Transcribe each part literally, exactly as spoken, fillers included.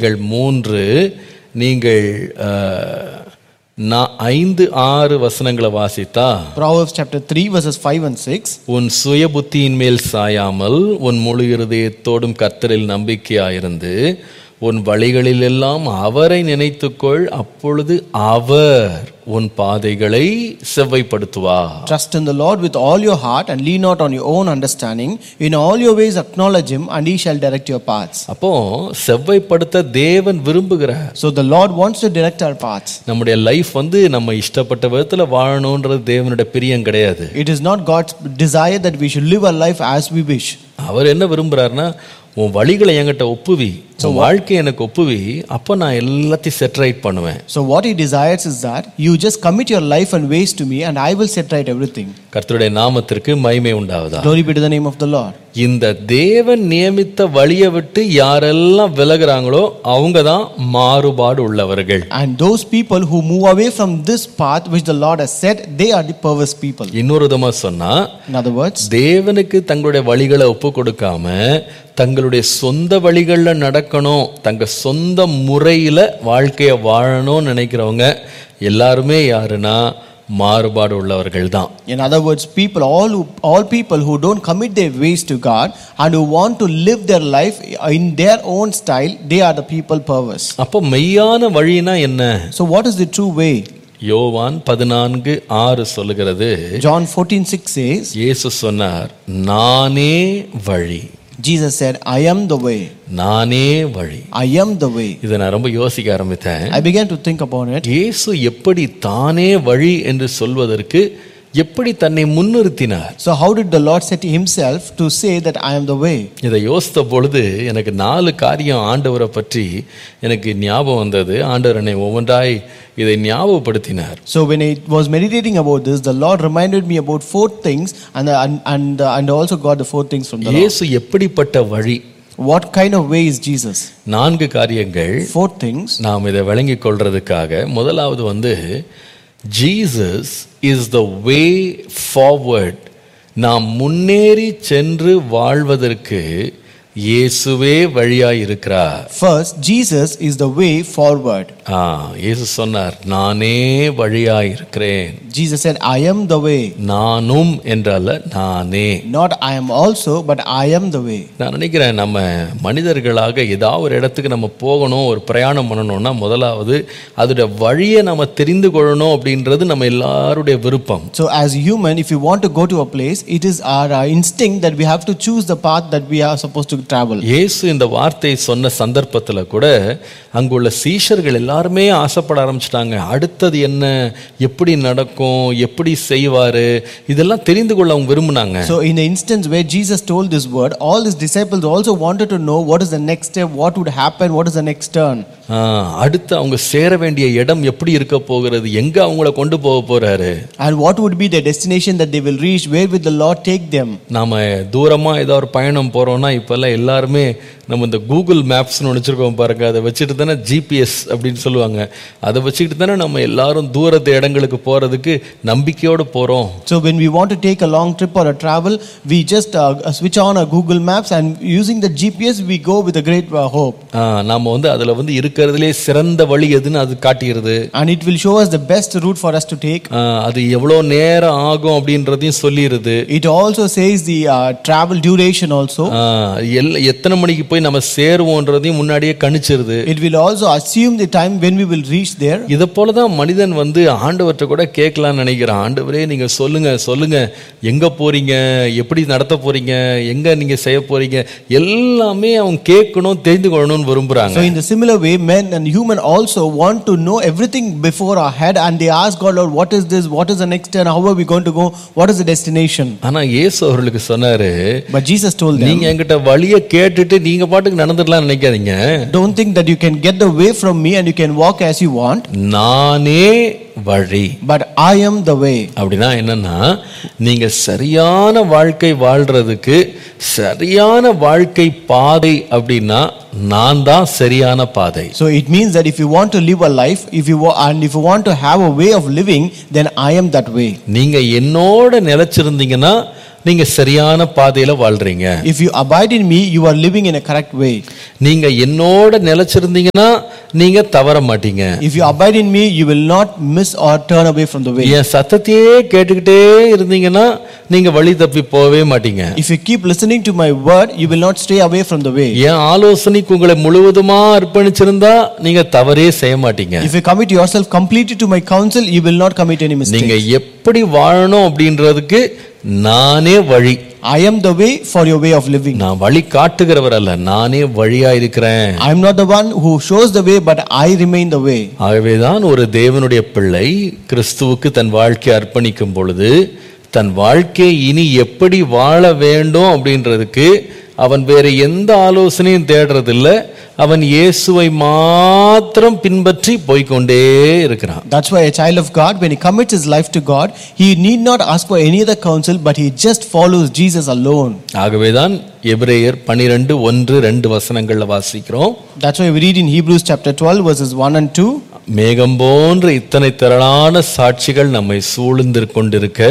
நீங்கள் மூன்று நீங்கள் ஐந்து ஆறு வசனங்களை வாசித்தா Proverbs chapter three verses five and six. உன் சுய புத்தியின் மேல் சாயாமல் உன் முழு இருதயத்தோடும் கர்த்தரில் நம்பிக்கையாயிருந்து உன் வழிகளில் எல்லாம் அவரை நினைத்துக்கொள், அப்பொழுது அவர் உன் பாதைகளை செவ்வைப்படுத்துவார். Trust in the Lord with all your heart and lean not on your own understanding. In all your ways acknowledge him and he shall direct your paths. அப்போ செவ்வைப்படுத்த தேவன் விரும்புகிறார். So the Lord wants to direct our paths. நம்முடைய life வந்து நம்ம இஷ்டப்பட்ட விதத்துல வாழணும்ன்றது தேவனுடைய பிரியம் கிடையாது. It is not God's desire that we should live our life as we wish. அவர் என்ன விரும்புறாருன்னா, உன் வழிகளை என்கிட்ட ஒப்புவி, உன் வாழ்க்கை எனக்கு ஒப்புவி, அப்ப நான் எல்லாத்தையும் செட் ரைட் பண்ணுவேன். So what he desires is that you just commit your life and ways to me and I will set right everything. கர்த்தருடைய நாமத்திற்கு மகிமை உண்டாவதாக. Glory be to the name of the Lord. இந்த தேவன் நியமித்த வழியை விட்டு யாரெல்லாம் விலகுறாங்களோ அவங்க தான் மாறுபாடு உள்ளவர்கள். And those people who move away from this path which the Lord has set, they are the perverse people. இன்னொரு விதமா சொன்னா, in other words, தேவனுக்கு தங்களுடைய வழிகளை ஒப்பு கொடுக்காம தங்களுடைய சொந்த வழிகளில் நடக்கணும், தங்க சொந்த முறையில வாழ்க்கையை வாழணும்னு நினைக்கிறவங்க எல்லாருமே யாருன்னா மாறுபாடு உள்ளவர்கள் தான். In other words, people all who, all people who don't commit their ways to God and who want to live their life in their own style, they are the people perverse. அப்போ மெய்யான வழினா என்ன? So what is the true way? யோவான் பதினான்கு ஆறு சொல்லுகிறது. John fourteen six says, இயேசு சொன்னார், நானே வழி. Jesus said, I am the way. நானே வழி. I am the way. இதை நான் ரொம்ப யோசிக்க ஆரம்பித்தேன். I began to think upon it. இயேசு எப்படி தானே வழி என்று சொல்வதற்கு எப்படி தன்னை முன்னிறுத்தினார்? So how did the Lord set himself to say that I am the way? இதை யோசித்த பொழுது எனக்கு நாலு காரியம் ஆண்டவரை பற்றி எனக்கு ஞாபகம் வந்தது. ஆண்டவர் என்னை ஒவ்வொன்றாய் இதை ஞாபகப்படுத்தினார். So when I was meditating about this, the Lord reminded me about four things and and and, and also got the four things from the Lord. இயேசு எப்படிப்பட்ட வழி? What kind of way is Jesus? நான்கு காரியங்கள். Four things. நாம் இதை விளங்கிக் கொள்றதுக்காக முதலாவது வந்து Jesus is the way forward. நாம் முன்னேறி சென்று வாழ்வதற்கு இயேசுவே வழியாய் இருக்கிறார். First, Jesus is the way forward. ஆ, இயேசு சொன்னார், நானே வழியாய் இருக்கிறேன். Jesus said, I am the way. நானும் என்றால நானே. Not I am also, but I am the way. நான் நினைக்கிறேன் நம்ம மனிதர்களாக ஏதாவது ஒரு இடத்துக்கு நம்ம போகணும், ஒரு பிரயாணம் பண்ணணும்னா முதலாவது அதோட வழியை நம்ம தெரிந்து கொள்ளணும் அப்படின்றது நம்ம எல்லாருடைய விருப்பம். So as human, if you want to go to a place, it is our uh, instinct that we have to choose the path that we are supposed to travel. இயேசு இந்த வார்த்தையை சொன்ன சந்தர்ப்பத்தில் கூட அங்குள்ள சீஷர்கள் எல்லாருமே ஆசைப்பட ஆரம்பிச்சிட்டாங்க. அடுத்தது என்ன, எப்படி நடக்கும், எப்படி செய்வாரு, இதெல்லாம் தெரிந்து கொள்ள அவங்க விரும்பினாங்க. So in the instance where Jesus told this word, all his disciples also wanted to know what is the next step, what would happen, what is the next turn. அடுத்து அவங்க சேர வேண்டிய இடம் எப்படி இருக்க போகிறது, எங்க அவங்கள கொண்டு போக போறாரு, and what would be the destination that they will reach, where will the Lord take them. நாம தூரமா ஏதோ ஒரு பயணம் போறோம்னா இப்பெல்லாம் எல்லாருமே நம்ம இந்த கூகுள் மேப்ஸ்னு நினைச்சிருக்கோம் பாருங்க, அதை வச்சுட்டு தானே ஜிபிஎஸ் அப்படின்னு சொல்லுவாங்க, அதை வச்சுக்கிட்டு தானே நம்ம எல்லாரும் தூரத்து இடங்களுக்கு போறதுக்கு நம்பிக்கையோடு போறோம். So when we want to take a long trip or a travel, we just uh, switch on a Google Maps and using the G P S we go with a great uh, hope. நாம வந்து அதுல வந்து இருக்கிறதுலே சிறந்த வழி எதுன்னு அது காட்டுகிறது. And it will show us the best route for us to take. அது எவ்வளவு நேரம் ஆகும் அப்படின்றதையும் சொல்லிருது. It also says the uh, travel duration also. எத்தனை மணிக்கு போய் நம்ம சேருவோன்றதையும் முன்னாடியே கணிச்சிருது. It will also assume the time when we will reach there. இத போல தான் மனிதன் வந்து ஆண்டவர்ட்ட கூட கேட்கலாம்னு நினைக்கிறான். ஆண்டவரே நீங்க சொல்லுங்க சொல்லுங்க, எங்க போறீங்க, எப்படி நடத்த போறீங்க, எங்க நீங்க செய்ய போறீங்க, எல்லாமே அவன் கேட்கணும், தெரிந்து கொள்ளணும்னு விரும்புறாங்க. So in the similar way, men and human also want to know everything before our head, and they ask God, Lord, what is this, what is the next turn, how are we going to go, what is the destination. ஆனா இயேசு அவர்களுக்கு சொன்னாரு, but Jesus told them, நீங்க என்கிட்ட வழியை கேட்டுட்டு நீங்க பாட்டுக்கு நடந்துடலாம் நினைக்காதீங்க. Don't think that you can get the way from me and you can walk as you want. நானே வழி, but I am the way. அப்படினா என்னன்னா, நீங்க சரியான வாழ்க்கை வாழ்றதுக்கு சரியான வாழ்க்கை பாதை அப்படினா நான் தான் சரியான பாதை. So it means that if you want to live a life, if you wa- and if you want to have a way of living, then I am that way. நீங்க என்னோட நிலைச்சிருந்தீங்கன்னா நீங்க சரியான பாதையில வாழ்றீங்க. If you abide in me, you are living in a correct way. நீங்க என்னோட நிலைச்சிருந்தீங்கன்னா நீங்க தவற மாட்டீங்க. If you abide in me, you will not miss or turn away from the way. என் சத்தத்தையே கேட்டுக்கிட்டே இருந்தீங்கன்னா நீங்க வழி தப்பி போகவே மாட்டீங்க. If you keep listening to my word, you will not stray away from the way. என் ஆலோசனைக்கு உங்களை முழுவதுமா அர்ப்பணிச்சிருந்தா நீங்க தவறே செய்ய மாட்டீங்க. If you commit yourself completely to my counsel, you will not commit any mistake. நீங்க எப்படி வாழணும் அப்படின்றதுக்கு நானே வழி. I am the way for your way of living. நான் வழி காட்டுகிறவர் அல்ல, நானே வழியா இருக்கிறேன். I am not the one who shows the way, but I remain the way. ஆகவேதான் ஒரு தேவனுடைய பிள்ளை கிறிஸ்துவுக்கு தன் வாழ்க்கையை அர்ப்பணிக்கும் பொழுது தன் வாழ்க்கையை இனி எப்படி வாழ வேண்டும் அப்படின்றதுக்கு அவன் வேற எந்த ஆலோசனையும் தேடுறதில்ல. அவன் இயேசுவை மாத்திரம் பின்பற்றி போய்க்கொண்டே இருக்கிறான். That's why a child of God, when he commits his life to God, he need not ask for any other counsel, but he just follows Jesus alone. ஆகவேதான் எபிரேயர் பன்னிரண்டு ஒன்று ரெண்டு வசனங்கள்ல வாசிக்கிறோம். That's why we read in Hebrews chapter twelve verses one and two. மேகம் போன்ற இத்தனை திரளான சாட்சிகள் நம்மை சூழ்ந்து கொண்டிருக்க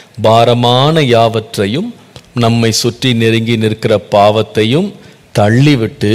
பாரமான யாவற்றையும் நம்மை சுற்றி நெருங்கி நிற்கிற பாவத்தையும் தள்ளிவிட்டு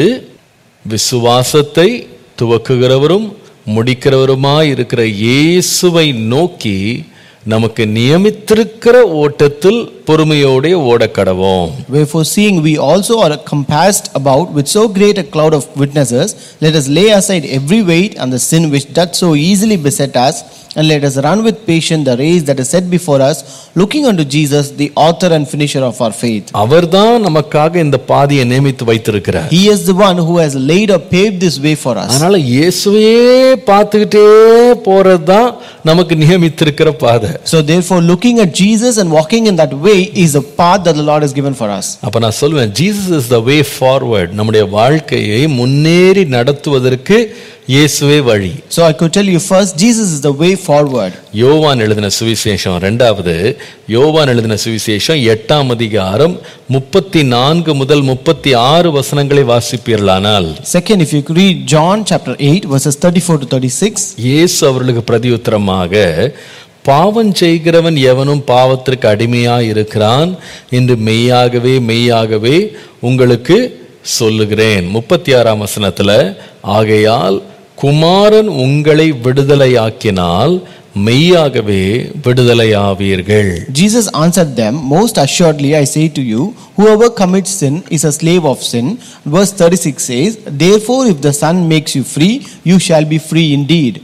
விசுவாசத்தை துவக்குகிறவரும் முடிக்கிறவருமாய் இருக்கிற இயேசுவை நோக்கி நமக்கு நியமித்திருக்கிற ஓட்டத்தில் பொறுமையோடு ஓடக்கடவோம். Wherefore, seeing we also are compassed about with so great a cloud of witnesses, let us lay aside every weight and the sin which doth so easily beset us, and let us run with patience the race that is set before us, looking unto Jesus, the author and finisher of our faith. அவர்தான் நமக்காக இந்த பாதையை நியமித்து வைத்திருக்கிறார். He is the one who has laid or paved this way for us. அதனால இயேசுவே பார்த்துக்கிட்டே போறதுதான் நமக்கு நியமித்திருக்கிற பாதை. So therefore, looking at Jesus and walking in that way is the path that the Lord has given for us. அப்ப நான் சொல்வேன், Jesus is the way forward. நம்முடைய வாழ்க்கையை முன்னேறி நடத்துவதற்கு இயேசுவே வழி. So I could tell you first, Jesus is the way forward. யோவான் எழுதின சுவிசேஷம் இரண்டாவது யோவான் எழுதின சுவிசேஷம் எட்டாம் அதிகாரம் முப்பத்தி நான்கு முதல் முப்பத்தி ஆறு வசனங்களை வாசிப்பீர்களானால். Second, if you read John chapter eight verses thirty-four to thirty-six. இயேசு அவர்களுக்கு பிரதியுத்தரமாக, பாவம் செய்கிறவன் எவனும் பாவத்திற்கு அடிமையாய் இருக்கிறான் என்று மெய்யாகவே மெய்யாகவே உங்களுக்கு சொல்லுகிறேன். முப்பத்தி ஆறாம் வசனத்துல, ஆகையால் குமாரன் உங்களை விடுதலையாக்கினால் மெய்யாகவே விடுதலையாவீர்கள். Jesus answered them, most assuredly I say to you, whoever commits sin is a slave of sin. Verse thirty-six says, therefore if the Son makes you free, you shall be free indeed.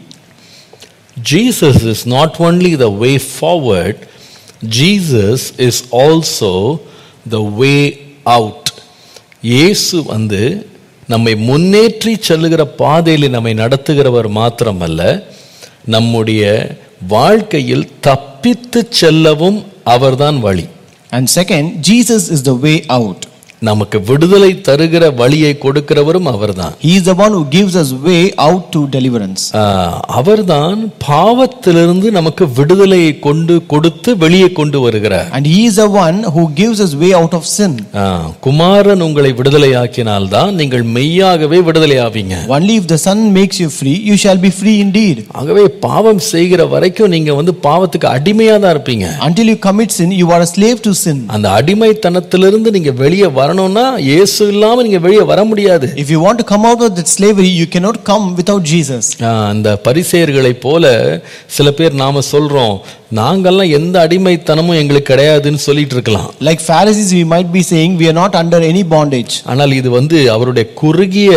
Jesus is not only the way forward, Jesus is also the way out. இயேசு வந்து நம்மை முன்னேற்றி செல்லுகிற பாதையில் நம்மை நடத்துகிறவர் மாத்திரமல்ல, நம்முடைய வாழ்க்கையில் தப்பித்து செல்லவும் அவர்தான் வழி. And second, Jesus is the way out. நமக்கு விடுதலை தருகிற வழியை கொடுக்கிறவரும் அவர்தான். He is the one who gives us way out to deliverance. அவர்தான் பாவத்திலிருந்து நமக்கு விடுதலையை கொண்டு கொடுத்து வெளியே கொண்டு வருகிறார். And he is the one who gives us way out of sin. குமாரன் உங்களை விடுதலையாக்கினால்தான் நீங்கள் மெய்யாகவே விடுதலையாவீங்க. Only if the Son makes you free, you shall be free indeed. ஆகவே பாவம் செய்கிற வரைக்கும் நீங்க வந்து பாவத்துக்கு அடிமையா தான் இருப்பீங்க. Until you commit sin, you are a slave to sin. அந்த அடிமைத்தனத்திலிருந்து நீங்க வெளியே வரணும்னா இயேசு இல்லாம நீங்க வெளியே வர முடியாது. If you want to come out of that slavery, you cannot come without Jesus. அந்த பரிசேயர்களை போல சில பேர் நாம சொல்றோம், நாங்கெல்லாம் எந்த அடிமைத்தனமும் எங்களுக்கு கிடையாதுன்னு சொல்லிட்டு இருக்கலாம். Like Pharisees, we might be saying we are not under any bondage. ஆனால் இது வந்து அவருடைய குறுகிய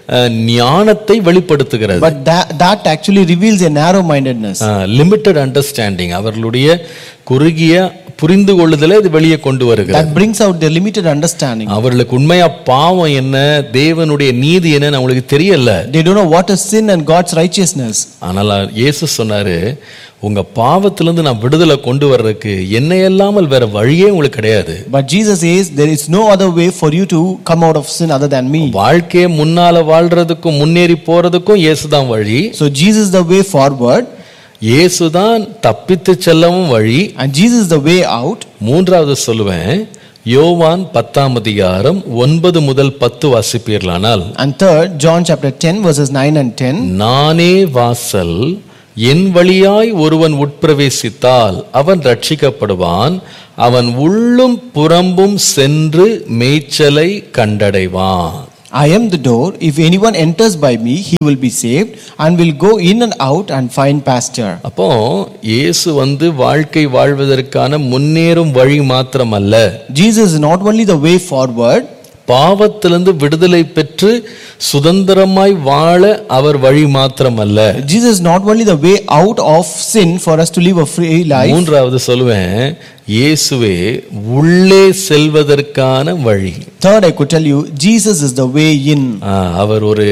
ஞானத்தை வெளிப்படுத்துகிறது. But that, that actually reveals a narrow mindedness. Limited understanding, அவர்களுடைய குறுகிய புரிந்து கொள்ளுதலை இது வெளியே கொண்டு வருகிறது. That brings out their limited understanding. அவர்களுக்கு உண்மையா பாவம் என்ன, தேவனுடைய நீதி என்னன்னு அவங்களுக்கு தெரியல. They don't know what is sin and God's righteousness. ஆனால் இயேசு சொன்னாரு, உங்க பாவத்திலிருந்து நான் விடுதலை கொண்டு வர்றதுக்கு என்னை இல்லாமல் வேற வழியே உங்களுக்கு கிடையாது. But Jesus says there is no other way for you to come out of sin other than me. வாழ்க்கையை முன்னால வாழ்றதுக்கும் முன்னேறி போறதுக்கும் இயேசுதான் வழி. So Jesus is the way forward. இயேசுதான் தப்பித்து செல்லவும் வழி. And Jesus is the way out. மூன்றாவது சொல்லுவேன், யோவான் பத்தாம் அதிகாரம் ஒன்பது முதல் பத்து வாசிப்பீர்களானால். And third, John chapter ten verses nine and ten. நானே வாசல், என் வழியாய் ஒருவன் உட்பிரவேசித்தால் அவன் ரட்சிக்கப்படுவான், அவன் உள்ளும் புறம்பும் சென்று மேய்ச்சலை கண்டடைவான். I am the door. If anyone enters by me, he will be saved and will go in and out and find pasture. அப்போ இயேசு வந்து வாழ்க்கை வாழ்வதற்கான முன்னேறும் வழி மாத்திரமல்ல, Jesus is not only the way forward, பாவத்திலிருந்து விடுதலை பெற்று சுதந்திரமாய் வாழ அவர் வழி மாத்திரமல்ல, Jesus is not only the way out of sin for us to live a free life. மூன்றாவது சொல்லுவேன், இயேசுவே உள்ளே செல்வதற்கான வழி. Third, I could tell you, Jesus is the way in. ஆ, அவர் ஒரு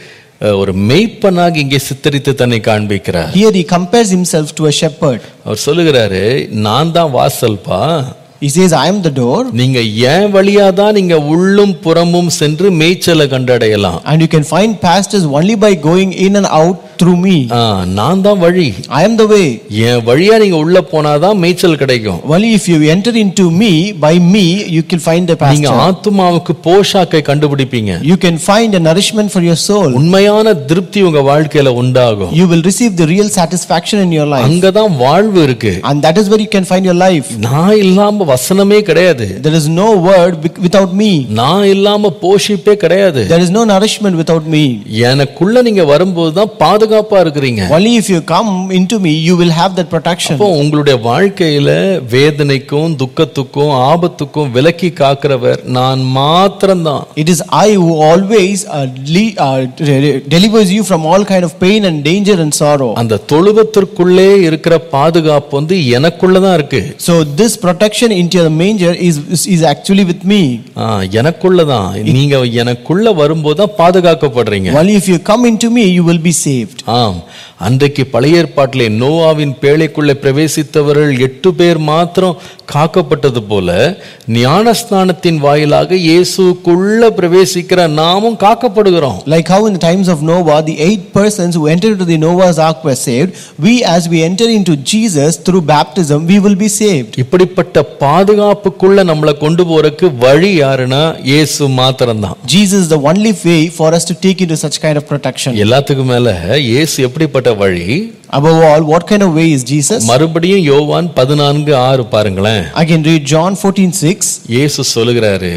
ஒரு மேய்ப்பனாக இங்கே சித்தரித்து தன்னை காண்பிக்கிறார். Here he compares himself to a shepherd. அவர் சொல்லுகிறாரு, நான் தான் வாசல்பா, He says, I am the door. நீங்க ஏன் வழியா தான் நீங்க உள்ளும் புறமும் சென்று மேய்ச்சலை கண்டடையலாம். And you can find pastures only by going in and out through me. ஆ, நான் தான் வழி. I am the way. என் வழியா நீங்க உள்ள போனாதான் மேய்ச்சல் கிடைக்கும். Only if you enter into me, by me, you can find the நீங்க pasture. ஆத்துமாவுக்கு போஷாக்கை கண்டுபிடிப்பீங்க. You can find a nourishment for your soul. உண்மையான திருப்தி உங்க வாழ்க்கையில உண்டாகும். You will receive the real satisfaction in your life. அங்கதான் வாழ்வு இருக்கு. And that is where you can find your life. நான் இல்லாம வசனமே கிடையாது. There is no word wi- without me. நான் இல்லாம போஷிப்பே கிடையாது. There is no nourishment without me. எனக்குள்ள நீங்க வரும்போது தான் பாதுகாப்பா இருக்கிறீங்க. Only if you come into me, you will have that protection. அப்போ உங்களுடைய வாழ்க்கையில வேதனைக்கும் துக்கத்துக்கும் ஆபத்துக்கும் விலக்கி காக்கிறவர் நான் மாத்திரம்தான். It is I who always uh, le- uh, de- delivers you from all kind of pain and danger and sorrow. அந்த தொழுவத்திற்குள்ளே இருக்கிற பாதுகாப்பு வந்து எனக்குள்ளதான் இருக்கு. So this protection into the manger is is, is actually with me. ஆ, எனக்குள்ளதான். நீங்க எனக்குள்ள வரும்போது தான் பாதுகாக்கப்படுறீங்க. Only if you come into me, you will be saved. ஆம், அன்றைக்கு பழைய ஏற்பாட்டிலே நோவாவின் பேழைக்குள்ளே பிரவேசித்தவர்கள் எட்டு பேர் மாத்திரம் காக்கப்பட்டது போல ஞானஸ்நானத்தின் வாயிலாக இயேசுக்குள்ள பிரவேசிக்கிற நாமும் காக்கப்படுகிறோம். Like how in the times of Noah, the eight persons who entered into the Noah's ark were saved, we as we enter into Jesus through baptism, we will be saved. இப்படிப்பட்ட பாதுகாப்புக்குள்ள நம்மளை கொண்டு போறதுக்கு வழி யாருன்னா இயேசு மாத்திரம்தான். Jesus is the only way for us to take into such kind of protection. எல்லாத்துக்கும் மேல இயேசு எப்படிப்பட்ட வழி? Above all, what kind of way is Jesus? மறுபடியும் யோவான் பதினான்கு ஆறு பாருங்களேன். I can read John fourteen six. இயேசு சொல்லுகிறாரு,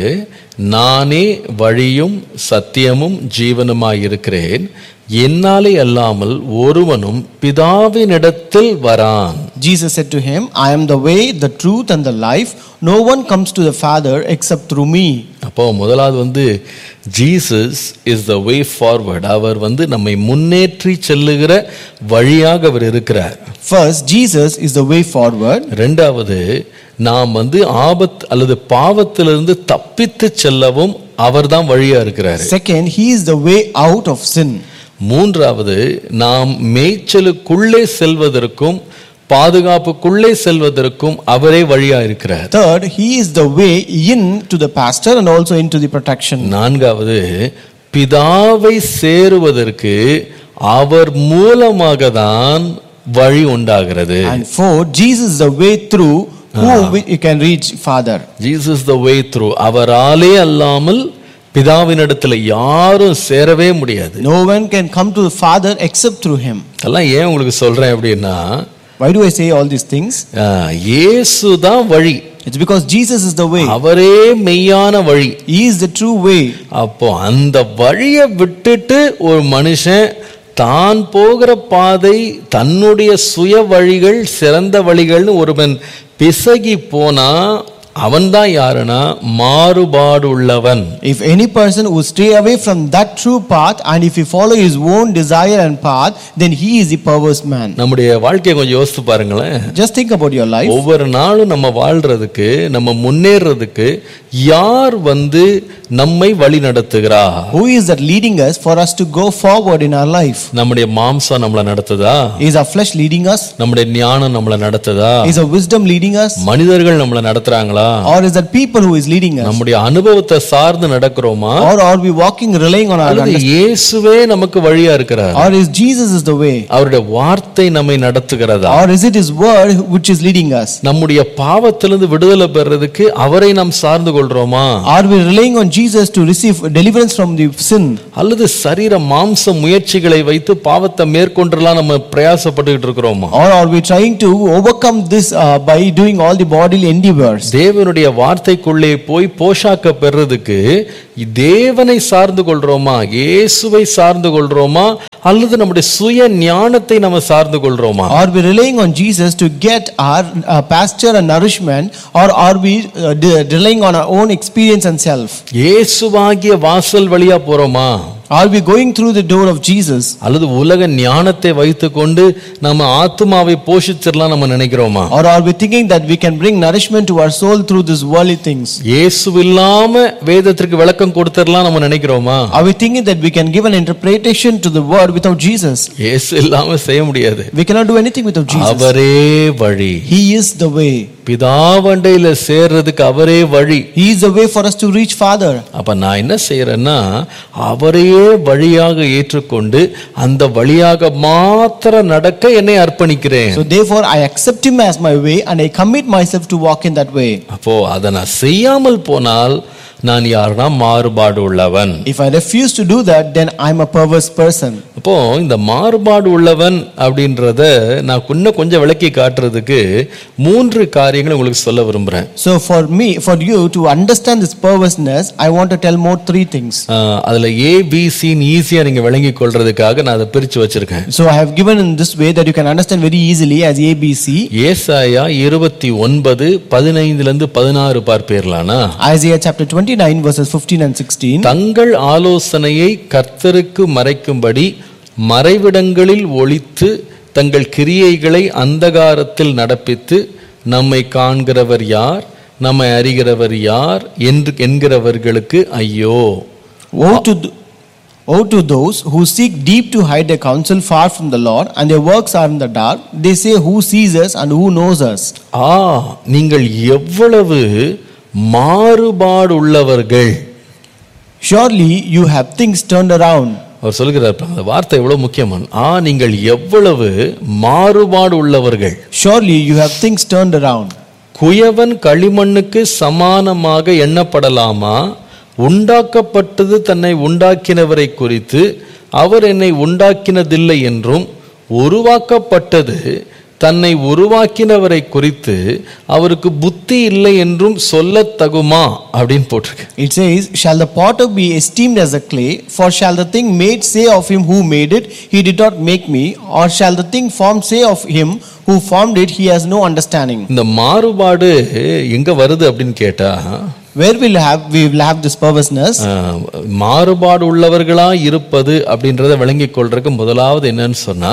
நானே வழியும் சத்தியமும் ஜீவனுமாய் இருக்கிறேன், என்னாலே அல்லாமல் ஒருவனும் பிதாவினிடத்தில் வரான். Jesus said to him, I am the way, the truth and the life. No one comes to the Father except through me. அப்போ முதலாவது வந்து Jesus is the way forward. அவர் வந்து நம்மை முன்னேற்றி செல்லுகிற வழியாக அவர் இருக்கிறார். First, Jesus is the way forward. ரெண்டாவது, நாம் வந்து ஆபத்து அல்லது பாவத்திலிருந்து தப்பித்து செல்லவும் அவர்தான் வழியா இருக்கிறார். Second, he is the way out of sin. மூன்றாவது, நாம் மேய்ச்சலுக்குள்ளே செல்வதற்கும் பாதுகாப்புக்குள்ளே செல்வதற்கும் அவரே வழியா இருக்கிறார். Third, he is the way in to the pasture and also into the protection. நான்காவது, பிதாவை சேருவதற்கு அவர் மூலமாக தான் வழி உண்டாகிறது. And fourth, Jesus is the way through whom we can reach Father. Jesus the way through. அவராலே அல்லாமல் பிதாவினிடத்துல யாரும் சேரவே முடியாது. No one can come to the Father except through him. அதெல்லாம் ஏன் உங்களுக்கு சொல்றேன் அப்படின்னா, Why do I say all these things? இயேசு தான் வழி. It's because Jesus is the way. அவரே மெய்யான வழி. He is the true way. அப்போ அந்த வழியை விட்டுட்டு ஒரு மனுஷன் தான் போகிற பாதை தன்னுடைய சுய வழிகள் சிறந்த வழிகள்னு ஒருவன் பிசகி போனா அவன்தான் யாருன்னா மாறுபாடு உள்ளவன். If any person who stray away from that true path and if he follow his own desire and path, then he is the perverse man. நம்முடைய வாழ்க்கையை கொஞ்சம் யோசித்து பாருங்களேன். Just think about your life. ஒவ்வொரு நாளும் நம்ம வாழ்றதுக்கு நம்ம முன்னேறதுக்கு யார் வந்து நம்மை வழி நடத்துகிறா? Who is that leading us for us to go forward in our life? நம்முடைய மாம்சம் நம்மளை நடத்துதா? Is our flesh leading us? நம்முடைய ஞானம் நம்மளை நடத்துதா? Is our wisdom leading us? மனிதர்கள் நம்மளை நடத்துறாங்களா? Or is that people who is leading us? நம்முடைய அனுபவத்தை சார்ந்து நடக்கிறோமா? Or are we walking relying on our அல்லது understanding? இயேசுவே நமக்கு வழியா இருக்கிறார்? Or is Jesus is the way? அவருடைய வார்த்தை நம்மை நடத்துகிறதா? Or is it his word which is leading us? நம்முடைய பாவத்திலிருந்து விடுதலை பெறறதுக்கு அவரை நாம் சார்ந்து கொள்றோமா? Are we relying on Jesus to receive deliverance from the sin? அல்லது சரீர மாம்ச முயற்சிகளை வைத்து பாவத்தை மேற்கொண்டெல்லாம் நம்ம பிரயாசப்பட்டுக்கிட்டு இருக்கிறோமா? Or are we trying to overcome this uh, by doing all the bodily endeavors? தேவனுடைய வார்த்தைக்குள்ளே போய் போஷாக்க பெறறதுக்கு தேவனை சார்ந்து கொள்றோமா? இயேசுவை சார்ந்து கொள்றோமா? அல்லது நம்முடைய சுய ஞானத்தை நம்ம சார்ந்து கொள்றோமா? Are we relying on Jesus to get our uh, pasture and nourishment, or are we uh, de- relying on our own experience and self? இயேசுவாகிய வாசல் வழியா போறோமா? Are we going through the door of Jesus? அல்லது உலக ஞானத்தை வைத்துக்கொண்டு நம்ம ஆத்துமாவை போஷிச்சிரலாம் நம்ம நினைக்கிறோமா? Or are we thinking that we can bring nourishment to our soul through these worldly things? இயேசு இல்லாம வேதத்திற்கு விளக்கம் கொடுத்துறலாம் நம்ம நினைக்கிறோமா? Are we thinking that we can give an interpretation to the word without Jesus? இயேசு இல்லாம செய்ய முடியாது. We cannot do anything without Jesus. அவரே வழி. He is the way. பிதாவண்டையில சேர்றதுக்கு அவரே வழி. He is the way for us to reach Father. அப்ப நான் என்ன செய்யறேன்னா அவரையே வழியாக ஏற்றுக்கொண்டு அந்த வழியாக மாத்திர நடக்க என்னை அர்ப்பணிக்கிறேன். So therefore I accept him as my way and I commit myself to walk in that way. அப்போ அத நான் செய்யாமல் போனால் நான் யாருன்னா மாறுபாடு உள்ளவன். If I refuse to do that, then I am a perverse person. அப்போ இந்த மாறுபாடு உள்ளவன் அப்படின்றத நான் இன்னும் கொஞ்சம் விளக்கி காட்டுறதுக்கு மூன்று காரியங்களை உங்களுக்கு சொல்ல விரும்புறேன். So for me, for you to understand this perverseness, I want to tell more three things. அதுல ஏ பி சி ஈஸியா நீங்க விளங்கி கொள்றதுக்காக நான் அதை பிரிச்சு வச்சிருக்கேன். So I have given in this way that you can understand very easily as A B C. ஏசாயா இருபத்தி ஒன்பது பதினைந்துல இருந்து பதினாறு பார்ப்பீர்களானா? Isaiah chapter twenty-nine verses fifteen and sixteen. தங்கள் ஆலோசனையை கர்த்தருக்கு மறைக்கும்படி மறைவிடங்களில் ஒளித்து தங்கள் கிரியைகளை அந்தகாரத்தில் நடப்பித்து நம்மை காண்கிறவர் யார், நம்மை அறிகிறவர் யார் என்று என்கிறவர்களுக்கு ஐயோ. Woe to th- woe to those who seek deep to hide their counsel far from the Lord, and their works are in the dark. They say, who sees us and who knows us? ஆ, நீங்கள் எவ்வளவு மாறுபாடு உள்ளவர்கள். Surely you have things turned around. அவர் சொல்கிறார், அந்த வார்த்தை எவ்வளவு முக்கியமான. ஆ, நீங்கள் எவ்வளவு மாறுபாடு உள்ளவர்கள். Surely you have things turned around. குயவன் களிமண்ணுக்கு சமானமாக எண்ணப்படலாமா? உண்டாக்கப்பட்டது தன்னை உண்டாக்கினவரை குறித்து அவர் என்னை உண்டாக்கினதில்லை என்றும், உருவாக்கப்பட்டது தன்னை உருவாக்கினவரை குறித்து அவருக்கு புத்தி இல்லை என்றும் சொல்லத் தகுமா அப்படின்னு போட்டிருக்கு. It says, shall the potter be esteemed as a clay? For shall the thing made say of him who made it, he did not make me? Or shall the thing formed say of him who formed it, he has no understanding? இந்த மாறுபாடு எங்க வருது அப்படின்னு கேட்டா, where will have we will have this perverseness? மாறுபாடு உள்ளவர்களா இருப்பது அப்படின்றத விளங்கிக் கொள்றதுக்கு முதலாவது என்னன்னு சொன்னா,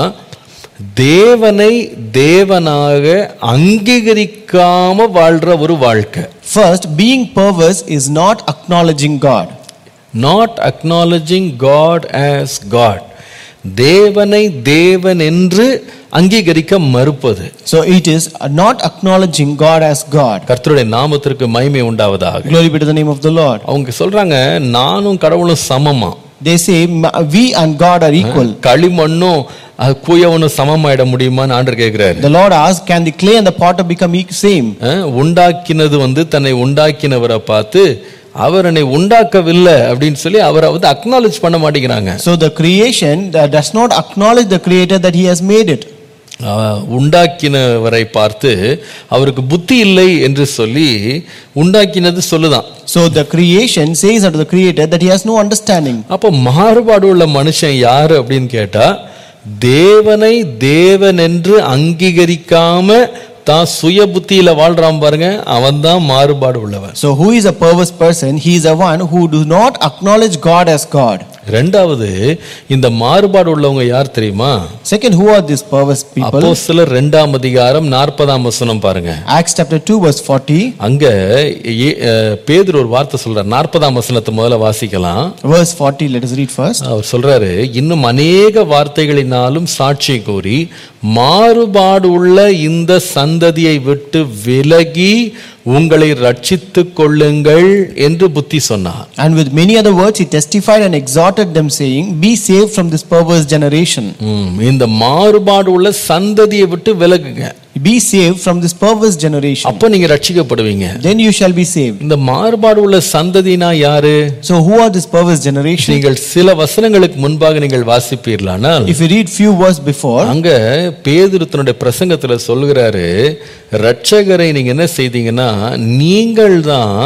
தேவனை தேவனாக அங்கீகரிக்காம வாழ்ற ஒரு வாழ்க்கை. First, being perverse is not acknowledging God. Not acknowledging God as God. தேவனை தேவன் என்று அங்கீகரிக்க மறுப்பது. So it is not acknowledging God as God. கர்த்தருடைய நாமத்திற்கு மகிமை உண்டாவதாக. Glory be to the name of the Lord. அவங்க சொல்றாங்க, நானும் கடவுளும் சமமா. They say we and God are equal. களிமண்ணும் குயவனும் சமமாயிட முடியுமான்னு ஆண்டவர் கேட்கிறாரு. The Lord asks, can the clay and the potter become same? உண்டாக்கினது வந்து தன்னை உண்டாக்கினவரை பார்த்து அவர் என்னை உண்டாக்கவில்லை அப்படின்னு சொல்லி அவரை வந்து அக்னாலேஜ் பண்ண மாட்டேங்கிறாங்க. So the creation does not acknowledge the creator that he has made it. உண்டாக்கினவரை பார்த்து அவருக்கு புத்தி இல்லை என்று சொல்லி உண்டாக்கினது சொல்லுதான். So the creation says unto the creator that he has no understanding. அப்ப மாறுபாடு உள்ள மனுஷன் யாரு அப்படின்னு கேட்டா, தேவனை தேவன் என்று அங்கீகரிக்காம தான் சுய புத்தியில வாழ்றான் பாருங்க, அவன் தான் மாறுபாடு உள்ளவன். So who is a perverse person? He is a one who does not acknowledge God as God. இரண்டாவது, இந்த மாறுபாடு உள்ளவங்க யார் தெரியுமா? Second, who are these perverse people? அப்போஸ்தலர் இரண்டாம் அதிகாரம் நாற்பதாம் வசனம் பாருங்க. Acts chapter two verse forty. அங்க பேதுரு ஒரு வார்த்தை சொல்றார். நாற்பதாம் வசனத்தை முதல்ல வாசிக்கலாம். Verse forty, let us read first. அவர் சொல்றாரு, இன்னும் அநேக வார்த்தைகளினாலும் சாட்சி கூறி மாறுபாடு உள்ள இந்த சந்ததியை விட்டு விலகி உங்களை ரட்சித்துக் கொள்ளுங்கள் என்று புத்தி சொன்னார். And with many other words he testified and exhorted them saying, be saved from this perverse generation. ம், இந்த மாறுபாடு உள்ள சந்ததியை விட்டு விலகுங்க. Be saved from this perverse generation. அப்ப நீங்க ரட்சிக்கப்படுவீங்க. Then you shall be saved. இந்த மாறுபாடு உள்ள சந்ததினா யாரு? So who are this perverse generation? நீங்கள் சில வசனங்களுக்கு முன்பாக நீங்கள் வாசிப்பீர்களானால் If you read few verses before, அங்க பேதுரு தன்னுடைய பிரசங்கத்துல சொல்லுகிறாரு, ரட்சகரை நீங்க என்ன செய்தீங்கன்னா நீங்கள் தான்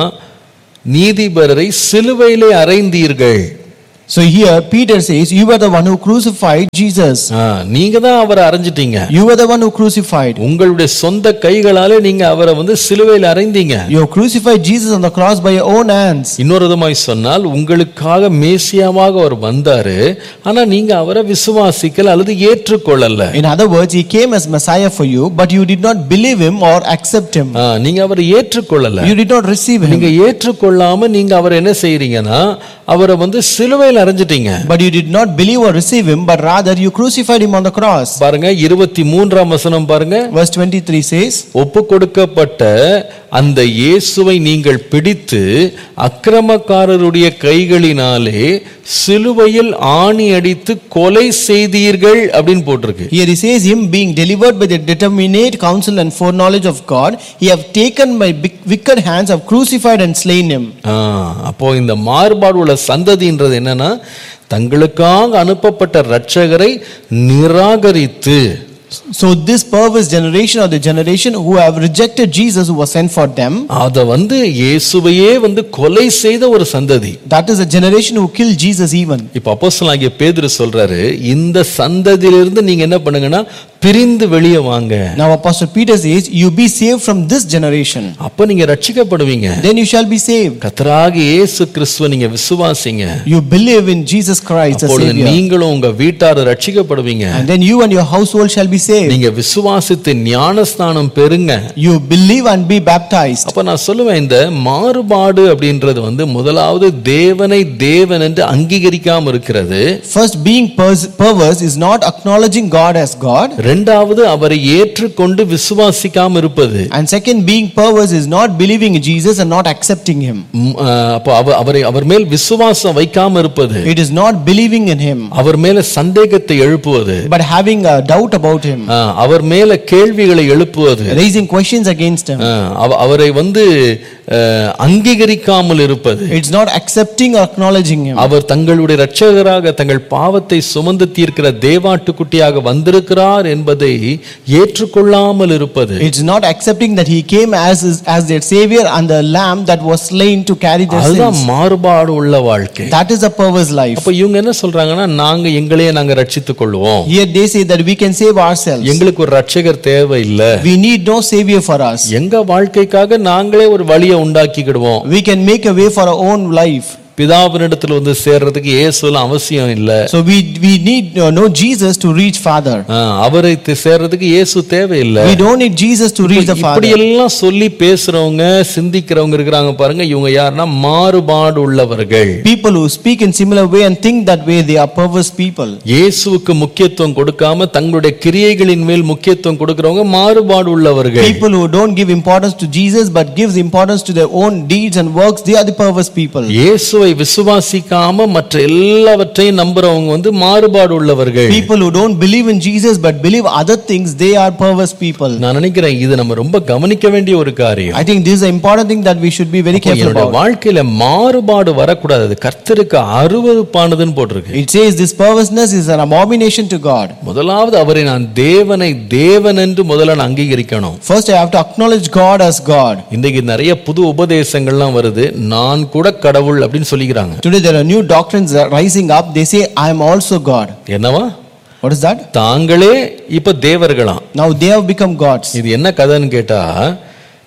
நீதிபரரை சிலுவையிலே அறைந்தீர்கள். so here Peter says, you were the one who crucified Jesus. ஆ, நீங்க தான் அவரை அறைஞ்சிட்டீங்க. You were the one who crucified. உங்களுடைய சொந்த கைகளாலே நீங்க அவரை வந்து சிலுவையில் அறைந்தீங்க. You crucified Jesus on the cross by your own hands. இன்னொரு விதமாய் சொன்னால் உங்களுக்காக மேசியாவாக அவர் வந்தாரு, ஆனா நீங்க அவரை விசுவாசிக்கல அல்லது ஏற்றுக்கொள்ளல. In other words, he came as Messiah for you, but you did not believe him or accept him. ஆ, நீங்க அவரை ஏற்றுக்கொள்ளல. You did not receive him. நீங்க ஏற்றுக்கொள்ளாம நீங்க அவரை என்ன செய்றீங்கன்னா அவரை வந்து சிலுவையில் அறைஞ்சிட்டீங்க. But you did not believe or receive him, but rather you crucified him on the cross. பாருங்க இருபத்தி மூன்றாம் வசனம் பாருங்க. Verse twenty-three says, ஒப்பு கொடுக்கப்பட்ட அந்த இயேசுவை நீங்கள் பிடித்து அக்கிரமக்காரருடைய கைகளினாலே சிலுவையில் ஆணி அடித்து கொலை செய்தீர்கள் அப்படின்னு போட்டிருக்கு. here he says, him being delivered by the determinate counsel and foreknowledge of God, he have taken by wicked hands, have crucified and slain him. ஆ, அப்போ இந்த மாறுபாடு உள்ள சந்ததின்றது என்னன்னா தங்களுக்காக அனுப்பப்பட்ட இரட்சகரை நிராகரித்து, so this perverse generation or the generation who have rejected Jesus who was sent for them, அத வந்து இயேசுவையே வந்து கொலை செய்த ஒரு சந்ததி. that is a generation who killed Jesus even. இப்ப அப்போஸ்தலனாகிய பேதுரு சொல்றாரு, இந்த சந்ததியிலிருந்து நீங்க என்ன பண்ணுங்கன்னா பிரிந்து வெளியே வாங்க. Now Apostle Peter says, you be saved from this generation. அப்ப நீங்க ரட்சிக்கப்படுவீங்க. Then you shall be saved. கர்த்தராகிய இயேசு கிறிஸ்துவை நீங்க விசுவாசிங்க. You believe in Jesus Christ the அப்பொழுது Savior. நீங்களும் உங்க வீட்டார் ரட்சிக்கப்படுவீங்க. And then you and your household shall be saved. நீங்க விசுவாசித்து ஞானஸ்நானம் பெறுங்க. You believe and be baptized. அப்ப நான் சொல்லுவேன், இந்த மாறுபாடு அப்படின்றது வந்து முதலாவது தேவனை தேவன் என்று அங்கீகரிக்காம இருக்கிறது. First, being pers- perverse is not acknowledging God as God. இரண்டாவது அவரை ஏற்றுக்கொண்டு விசுவாசிக்காம இருப்பது. And second, being perverse is not believing in Jesus and not accepting him. ம், ஆ, அப்போ அவ- அவரை அவர் மேல் விசுவாசம் வைக்காம இருப்பது. It is not believing in him, அவர் மேல சந்தேகத்தை எழுப்புவது. but having a doubt about him, ஆ, அவர் மேல கேள்விகளை எழுப்புவது. raising questions against him. ஆ, அவ- அவரை வந்து ஆ, அங்கீகரிக்காமல் இருப்பது. It's not accepting or acknowledging him. அவர் தங்களுடைய இரட்சகராக தங்கள் பாவத்தை சுமந்து தீர்க்கிற தேவாட்டுக்குட்டியாக வந்திருக்கிறார் என்பதை ஏற்றுக்கொள்ளாமல் இருப்பது. It's not accepting that he came as his- as their savior and the lamb that was slain to carry their அதுதான் sins. மாறுபாடு உள்ள வாழ்க்கை. That is a perverse life. அப்ப இவங்க என்ன சொல்றாங்கன்னா, நாங்க எங்களையே நாங்க ரட்சித்துக் கொள்வோம், Here they say that we can save ourselves. எங்களுக்கு ஒரு ரட்சகர் தேவையில்லை, We need no savior for us. எங்க வாழ்க்கைக்காக நாங்களே ஒரு வழியை உண்டாக்கிக்கிடுவோம், We can make a way for our own life. பிதாவினிடத்தில் வந்து சேர்றதுக்கு இயேசுலாம் அவசியம் இல்ல. So we we need uh, no Jesus to reach Father. ஆ, அவரை தி- சேர்றதுக்கு இயேசு தேவையில்லை. We don't need Jesus to reach the இப்படி Father. எல்லாம் சொல்லி பேசுறவங்க சிந்திக்கிறவங்க இருக்கிறாங்க பாருங்க, இவங்க யாருன்னா மாறுபாடு உள்ளவர்கள். People who speak in similar way and think that way, they are perverse people. இயேசுவுக்கு முக்கியத்துவம் கொடுக்காம தங்களுடைய கிரியைகளின் மேல் முக்கியத்துவம் கொடுக்கிறவங்க மாறுபாடு உள்ளவர்கள். People who don't give importance to Jesus but gives importance to their own deeds and works, they are the perverse people. இயேசுவை விசுவாசிக்காம மற்ற எல்லாவற்றையும் நம்புறவங்க வந்து மாறுபாடு உள்ளவர்கள். People who don't believe in Jesus but believe other things, they are perverse people. நான் நினைக்கிறேன் இது நம்ம ரொம்ப கவனிக்க வேண்டிய ஒரு காரியம். I think this is an important thing that we should be very careful என்னுடைய about. வாழ்க்கையில மாறுபாடு வரக்கூடாது, அது கர்த்தருக்கு அருவருப்பானதுன்னு போட்டிருக்கு. It says this perverseness is an abomination to God. முதலாவது அவரை நான் தேவனை தேவன் என்று முதல்ல நான் அங்கீகரிக்கணும். First I have to acknowledge God as God. இன்றைக்கு நிறைய புது உபதேசங்கள்லாம் வருது, நான் கூட கடவுள் அப்படின்னு சொல்லிக்கிறாங்க. Today there are new doctrines rising up. They say I am also God. என்னவா? What is that? தாங்களே இப்ப தேவர்களாம். Now they have become gods. இது என்ன கதைன்னு கேட்டா,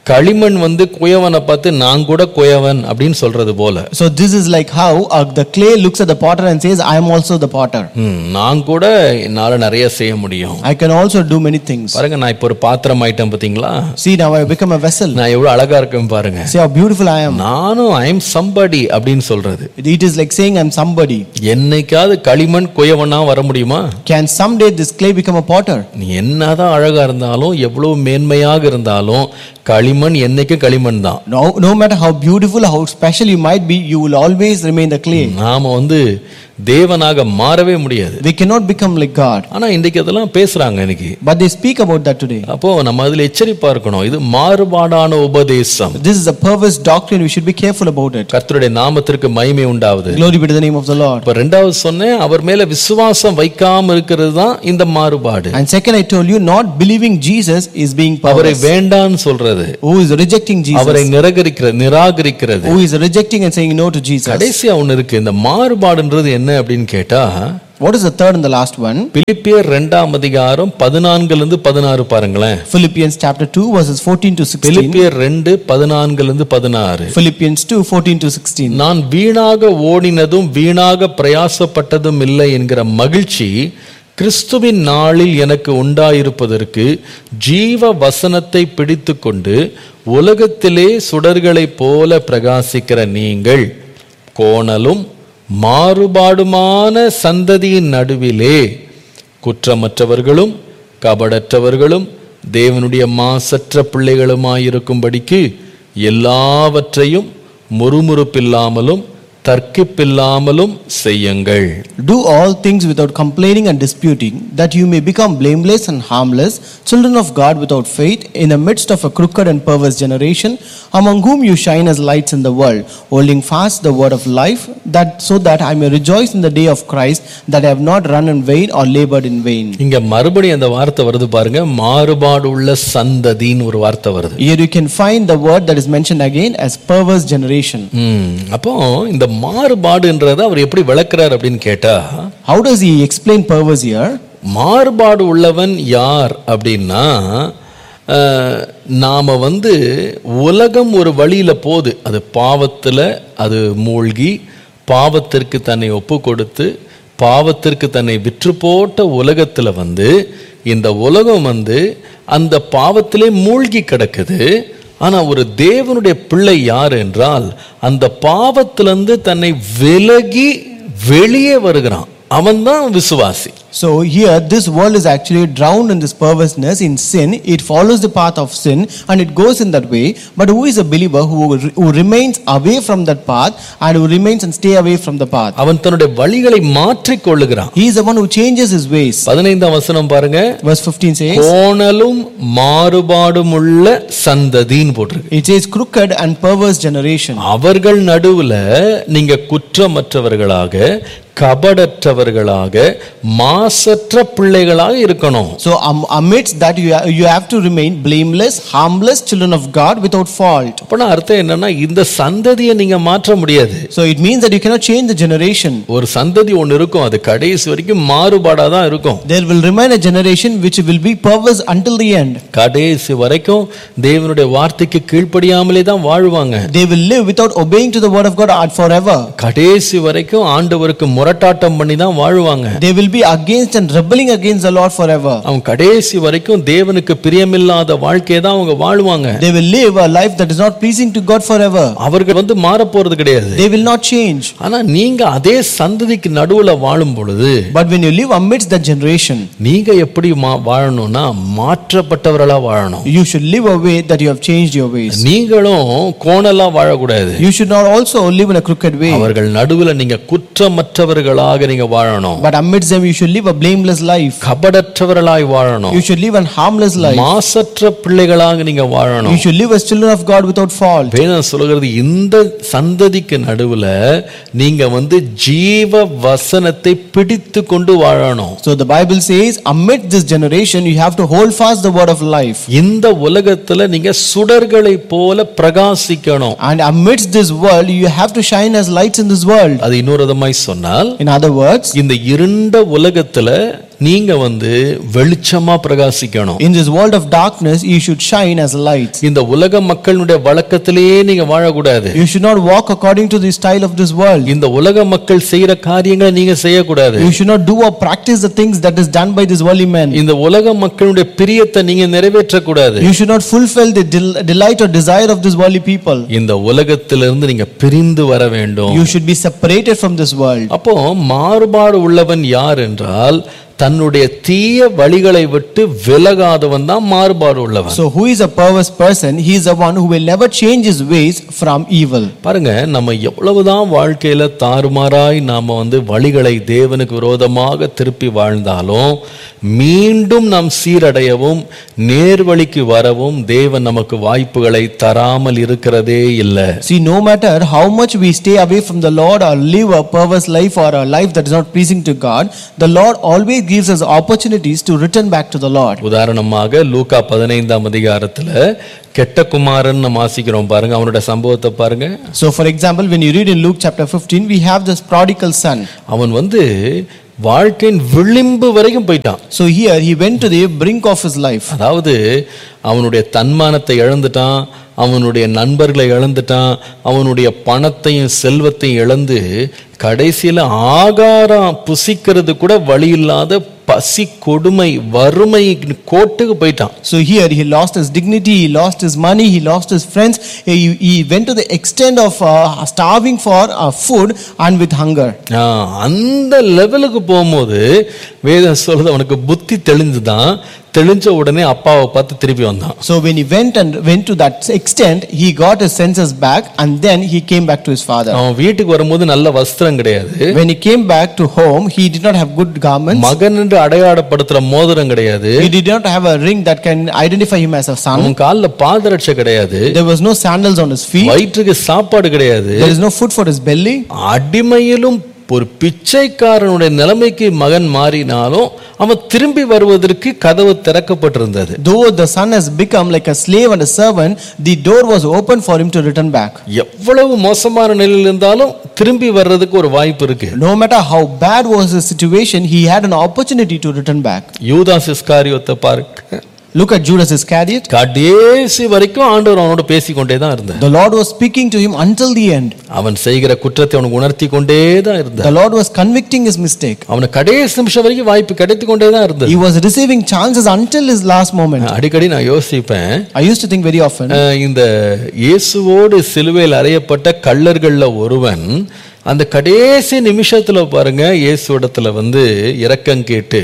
களிமண் வந்து குயவனை பார்த்து நான் கூட குயவன் அப்படின்னு சொல்றது போல. So this is like how uh, the clay looks at the potter and says, I am also the potter. ம், நான் கூட என்னால நிறைய செய்ய முடியும். I can also do many things. பாருங்க, நான் இப்போ ஒரு பாத்திரம் ஆயிட்டேன் பாத்தீங்களா? See, now I become a vessel. நான் எவ்வளவு அழகா இருக்கேன் பாருங்க. See how beautiful I am. நானும் ஐ எம் சம்படி அப்படின்னு சொல்றது. It is like saying I am somebody. என்னைக்காவது களிமண் குயவனா வர முடியுமா? Can someday this clay become a potter? நீ என்னதான் அழகா இருந்தாலும் எவ்வளவு மேன்மையாக இருந்தாலும் களிமண் என்னைக்கும் களிமண் தான். No, no matter how beautiful, how special you might be, you will always remain the clay. நாம வந்து தேவனாக மாறவே முடியாது. We cannot become like God. ஆனா இன்னைக்கு அதெல்லாம் பேசுறாங்க இன்னைக்கு. But they speak about that today. அப்போ நம்ம அதுல எச்சரிப்பா இருக்கணும். இது மாறுபாடான உபதேசம். This is a perverse doctrine. We should be careful about it. கர்த்தருடைய நாமத்திற்கு மகிமை உண்டாவது. Glory be to the name of the Lord. இப்ப ரெண்டாவது சொன்னேன், அவர் மேல விசுவாசம் வைக்காம இருக்கிறது தான் இந்த மாறுபாடு. And second, I told you, not believing Jesus is being அவரை perverse. வேண்டான்னு சொல்றது. Who is rejecting அவரை Jesus? நிராகரிக்கிறது நிராகரிக்கிறது. Who is rejecting and saying no to Jesus? கடைசியா ஒண்ணு இருக்கு. இந்த மாறுபாடுன்றது என்ன அப்படின்னு கேட்டா, What is the third and the last one? பிலிப்பியர் இரண்டாம் அதிகாரம் பதினான்குல இருந்து பதினாறு பாருங்களேன். Philippians chapter two verses fourteen to sixteen. பிலிப்பியர் இரண்டு பதினான்குல இருந்து பதினாறு. Philippians two fourteen to sixteen. நான் வீணாக ஓடினதும் வீணாக பிரயாசப்பட்டதும் இல்லை என்கிற மகிழ்ச்சி கிறிஸ்துவின் நாளில் எனக்கு உண்டாயிருப்பதற்கு ஜீவ வசனத்தை பிடித்துக்கொண்டு உலகத்திலே சுடர்களைப் போல பிரகாசிக்கிற நீங்கள் கோணலும் மாறுபாடுமான சந்ததியின் நடுவிலே குற்றமற்றவர்களும் கபடற்றவர்களும் தேவனுடைய மாசற்ற பிள்ளைகளுமாயிருக்கும்படிக்கு எல்லாவற்றையும் முறுமுறுப்பில்லாமலும் தர்க்கிப்பில்லாமலும் செய்யுங்கள். Do all things without complaining and disputing, that you may become blameless and harmless, children of God without faith, in the midst of a crooked and perverse generation, among whom you shine as lights in the world, holding fast the word of life, that so that I may rejoice in the day of Christ, that I have not run in vain or labored in vain. இங்க மறுபடியும் அந்த வார்த்தை வருது பாருங்க, மாறுபாடு உள்ள சந்ததின்னு ஒரு வார்த்தை வருது. Here you can find the word that is mentioned again as perverse generation. ம், அப்போ இந்த மாறுபாடுன்றத அவர் எப்படி விளக்குறார் அப்படின்னு கேட்டா, How does he explain perverse here? மாறுபாடு உள்ளவன் யார் அப்படின்னா, அஹ், நாம வந்து உலகம் ஒரு வழியில போகுது, அது பாவத்துல அது மூழ்கி பாவத்திற்கு தன்னை ஒப்பு கொடுத்து பாவத்திற்கு தன்னை விற்று போட்ட உலகத்துல வந்து இந்த உலகம் வந்து அந்த பாவத்திலே மூழ்கி கிடக்குது. ஆனா ஒரு தேவனுடைய பிள்ளை யார் என்றால் அந்த பாவத்திலிருந்து தன்னை விலகி வெளியே வருகிறான், அவன்தான் விசுவாசி. So here this world is actually drowned in this perverseness, in sin. It follows the path of sin and it goes in that way. But who is a believer who, who remains away from that path and who remains and stay away from the path? அவன் தன்னுடைய வழிகளை மாற்றிக் கொள்ளுகிறான். He is the one who changes his ways. பதினைந்தாம் வசனம் பாருங்க. Verse fifteen says, கோணலும் மாறுபாடும் உள்ள சந்ததின்னு போட்டிருக்கு. it says crooked and perverse generation. அவர்கள் நடுவுல நீங்க குற்றமற்றவர்களாக கபடற்றவர்களாக மாசற்ற பிள்ளைகளாக இருக்கணும். So um, amidst that you have, you have to remain blameless, harmless children of God without fault. அப்பனா அர்த்தம் என்னன்னா, இந்த சந்ததியை நீங்க மாற்ற முடியாது. So it means that you cannot change the generation. ஒரு சந்ததி ஒன்னு இருக்கும், அது கடைசி வரைக்கும் மாறுபாடா தான் இருக்கும். There will remain a generation which will be perverse until the end. கடைசி வரைக்கும் தேவனுடைய வார்த்தைக்கு கீழ்ப்படியாமலே தான் வாழ்வாங்க. They will live without obeying to the word of God forever. கடைசி வரைக்கும் ஆண்டவருக்கு முரட்டாட்டம் பண்ணி தான் வாழ்வாங்க. They will be against and rebelling against the Lord forever. அவங்க கடைசி வரைக்கும் தேவனுக்கு பிரியமில்லாத வாழ்க்கையை தான் அவங்க வாழ்வாங்க. They will live a life that is not pleasing to God forever. அவர்கள் வந்து மாற போறது கிடையாது. They will not change. ஆனா நீங்க அதே சந்ததிக்கு நடுவுல வாழும் பொழுது, But when you live amidst that generation, நீங்க எப்படி மா- வாழணும்னா மாற்றப்பட்டவர்களா வாழணும். you should live a way that you have changed your ways. நீங்களும் கோணலா வாழக்கூடாது. You should not also live in a crooked way. அவர்கள் நடுவுல நீங்க குற்றமற்றவர்களாக நீங்க வாழணும். But amidst them you should live a blameless life. கபடற்றவர்களாய் வாழணும். You should live a harmless life. மாசற்ற பிள்ளைகளாக நீங்க வாழணும். You should live as children of God without fault. வேதம் சொல்கிறது, இந்த சந்ததிக்கு நடுவுல நீங்க வந்து ஜீவ வசனத்தை பிடித்து கொண்டு வாழணும். So the Bible says, amidst this generation you have to hold fast the word of life. இந்த உலகத்துல நீங்க சுடர்களை போல பிரகாசிக்கணும். And amidst this world you have to shine as lights in this world. அது இன்னொரு விதமாய் சொன்னால், In other words, இந்த இருண்ட உலகத்துல நீங்க வந்து வெளிச்சமா பிரகாசிக்கணும். In this world of darkness, you should shine as lights. இந்த உலக மக்களுடைய வழக்கத்திலேயே நீங்க வாழக்கூடாது. You should not walk according to the style of this world. இந்த உலக மக்கள் செய்யற காரியங்களை நீங்க செய்யக்கூடாது. You should not do or practice the things that is done by this worldly men. இந்த உலக மக்களுடைய பிரியத்தை நீங்க நிறைவேற்றக்கூடாது. You should not fulfill the del- delight or desire of this worldly people. இந்த உலகத்திலிருந்து நீங்க பிரிந்து வர வேண்டும். You should be separated from this world. அப்போ மாறுபாடு உள்ளவன் யார் என்றால் தன்னுடைய தீய வழிகளை விட்டு விலகாதவன் தான் மாறுபாடு உள்ளவன். So who is a perverse person? He is the one who will never change his ways from evil. பாருங்க, நம்ம எவ்வளவுதான் வாழ்க்கையில தாறுமாறாய் நாம வந்து வழிகளை தேவனுக்கு விரோதமாக திருப்பி வாழ்ந்தாலும் மீண்டும் நாம் சீரடையவும் நேர்வழிக்கு வரவும் தேவன் நமக்கு வாய்ப்புகளை தராமல் இருக்கிறதே இல்லை. See, no matter how much we stay away from the Lord or live a perverse life or a life that is not pleasing to God, the Lord always gives us opportunities to return back to the Lord. உதாரணமாக லூக்கா பதினைந்தாம் அதிகாரத்துல கெட்ட குமாரன் நம்ம வாசிக்கிறோம் பாருங்க, அவனுடைய சம்பவத்தை பாருங்க. So for example, when you read in Luke chapter fifteen, we have this prodigal son. அவன் வந்து வாழ்க்கையின் விளிம்பு வரைக்கும் போயிட்டான். So here he went to the brink of his life. அதாவது அவனுடைய தன்மானத்தை இழந்துட்டான், அவனுடைய நண்பர்களை இழந்துட்டான், அவனுடைய பணத்தையும் செல்வத்தையும் இழந்து கடைசியில ஆகாரம் புசிக்கிறது கூட வழி இல்லாத பசி கொடுமை வறுமை கோட்டுக்கு போயிட்டான். So here he lost his dignity, he lost his money, he lost his friends. He, he went to the extent of uh, starving for uh, food and with hunger. அந்த லெவலுக்கு போகும்போது வேதம் சொல்றது அவனுக்கு புத்தி தெளிஞ்சுதான். தெளிஞ்ச உடனே அப்பாவை பார்த்து திருப்பி வந்தான். So when he went and went to that extent, he got his senses back and then he came back to his father. அவன் வீட்டுக்கு வரும்போது நல்ல வஸ்திரம் கிடையாது. When he came back to home, he did not have good garments. மகன் என்று அடையாளப்படுத்துற மோதிரம் கிடையாது. He did not have a ring that can identify him as a son. அவன் கால்ல பாதரட்சை கிடையாது. There was no sandals on his feet. வயிற்றுக்கு சாப்பாடு கிடையாது. There is no food for his belly. அடிமையிலும் ஒரு பிச்சைக்காரனுடைய நிலைமைக்கு மகன் மாறினாலும் அவன் திரும்பி வருவதற்கு கதவு திறக்கப்பட்டிருந்தது. Though the son has become like a slave and a servant, the door was open for him to return back. எவ்வளவு மோசமான நிலையில் இருந்தாலும் திரும்பி வர்றதுக்கு ஒரு வாய்ப்பு இருக்கு. No matter how bad was his situation, he had an opportunity to return back. யூதாஸ் இஸ்காரியோத்தை பாருங்க. Look at Judas Iscariot. கடைசி வரைக்கும் ஆண்டவர் அவனோட பேசிக்கொண்டே தான் இருந்தார். The Lord was speaking to him until the end. அவன் செய்கிற குற்றத்தை அவனுக்கு உணர்த்தி கொண்டே தான் இருந்தார். The Lord was convicting his mistake. அவனுக்கு கடைசி நிமிஷம் வரைக்கும் வாய்ப்பு கிடைத்து கொண்டே தான் இருந்தது. He was receiving chances until his last moment. அடிக்கடி நான் யோசிப்பேன், I used to think very often, இந்த இயேசுவோடு சிலுவையில் அறையப்பட்ட கள்ளர்கள்ல ஒருவன் அந்த கடைசி நிமிஷத்துல பாருங்க இயேசுவிடத்துல வந்து இரக்கம் கேட்டு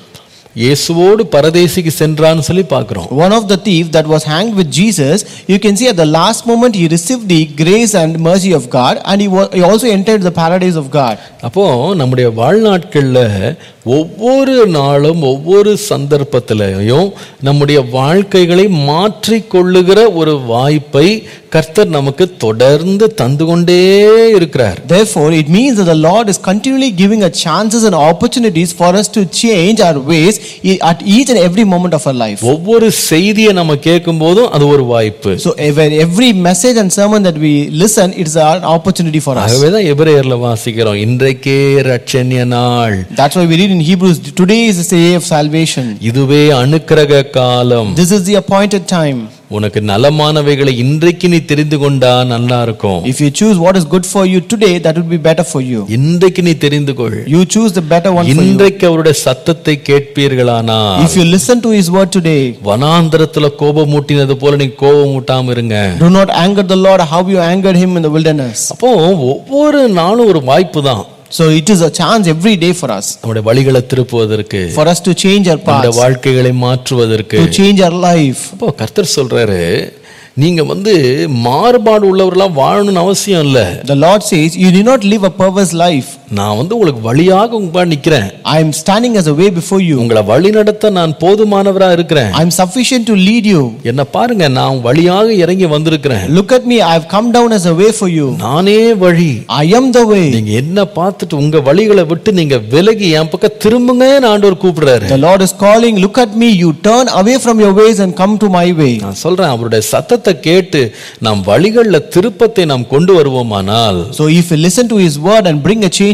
இயேசுவோடு பரதேசிக்கு சென்றான்னு சொல்லி பார்க்கிறோம். One of the thief that was hanged with Jesus, you can see at the last moment he received the grace and mercy of God, and he, was, he also entered the paradise of God. அப்போ நம்முடைய வாழ்நாட்கள்ல ஒவ்வொரு நாளும் ஒவ்வொரு சந்தர்ப்பத்திலையும் நம்முடைய வாழ்க்கைகளை மாற்றிக் கொள்ளுகிற ஒரு வாய்ப்பை கர்த்தர் நமக்கு தொடர்ந்து தந்து கொண்டே இருக்கிறார். Therefore it means that the Lord is continually giving us chances and opportunities for us to change our ways at each and every moment of our life. ஒவ்வொரு செய்தியை நம்ம கேட்கும் போதும் அது ஒரு வாய்ப்பு. So every message and sermon that we listen, it is an opportunity for us. ஆகவே தான் எபிரேயர்ல வாசிக்கிறோம், இன்றைக்கே இரட்சணிய நாள். That's why we read in Hebrews, today is the day of salvation. இதுவே அனுக்கிரக காலம். This is the appointed time. உனக்கு நலமானவைகளை இன்றைக்கு நீ தெரிந்து கொண்டா நல்லா இருக்கும். If you choose what is good for you today, that would be better for you. இன்றைக்கு நீ தெரிந்து கொள். You choose the better one for you. இன்றைக்கு அவருடைய சத்தத்தை கேட்பீர்களானால், if you listen to his word today, வனாந்தரத்துல கோபமூட்டினது போல நீ கோபமூட்டாம இருங்க. do not anger the Lord how you angered him in the wilderness. அப்போ ஒவ்வொரு நாளும் ஒரு வாய்ப்பு தான். So it is a chance every day for us. நம்முடைய வழிகளை திருப்புவதற்கு, for us to change our paths, நம்முடைய வாழ்க்கைகளை மாற்றுவதற்கு, to change our life. அப்போ கர்த்தர் சொல்றாரு, நீங்க வந்து மாறுபாடு உள்ளவர்களா வாழணும்னு அவசியம் இல்ல. The Lord says you do not live a perverse life. நான் வந்து உங்களுக்கு வழியாக உங்க நிக்கிறேன். I am standing as a way before you. உங்களை வழி நடத்த நான் போதுமானவரா இருக்கிறேன். I am sufficient to lead you. என்ன பாருங்க, நான் வழியாக இறங்கி வந்திருக்கிறேன். Look at me, I have come down as a way for you. நானே வழி. I am the way. நீங்க என்ன பார்த்துட்டு உங்க வழிகளை விட்டு நீங்க விலகி என் பக்கம் திரும்புங்கன்னு ஆண்டவர் கூப்பிடுறாரு. The Lord is calling, look at me, you turn away from your ways and come to my way. நான் சொல்றேன், அவருடைய சத்தத்தை கேட்டு நாம் வழிகளில் திருப்பத்தை நாம் கொண்டு வருவோமானால், so if you listen to his word and bring a change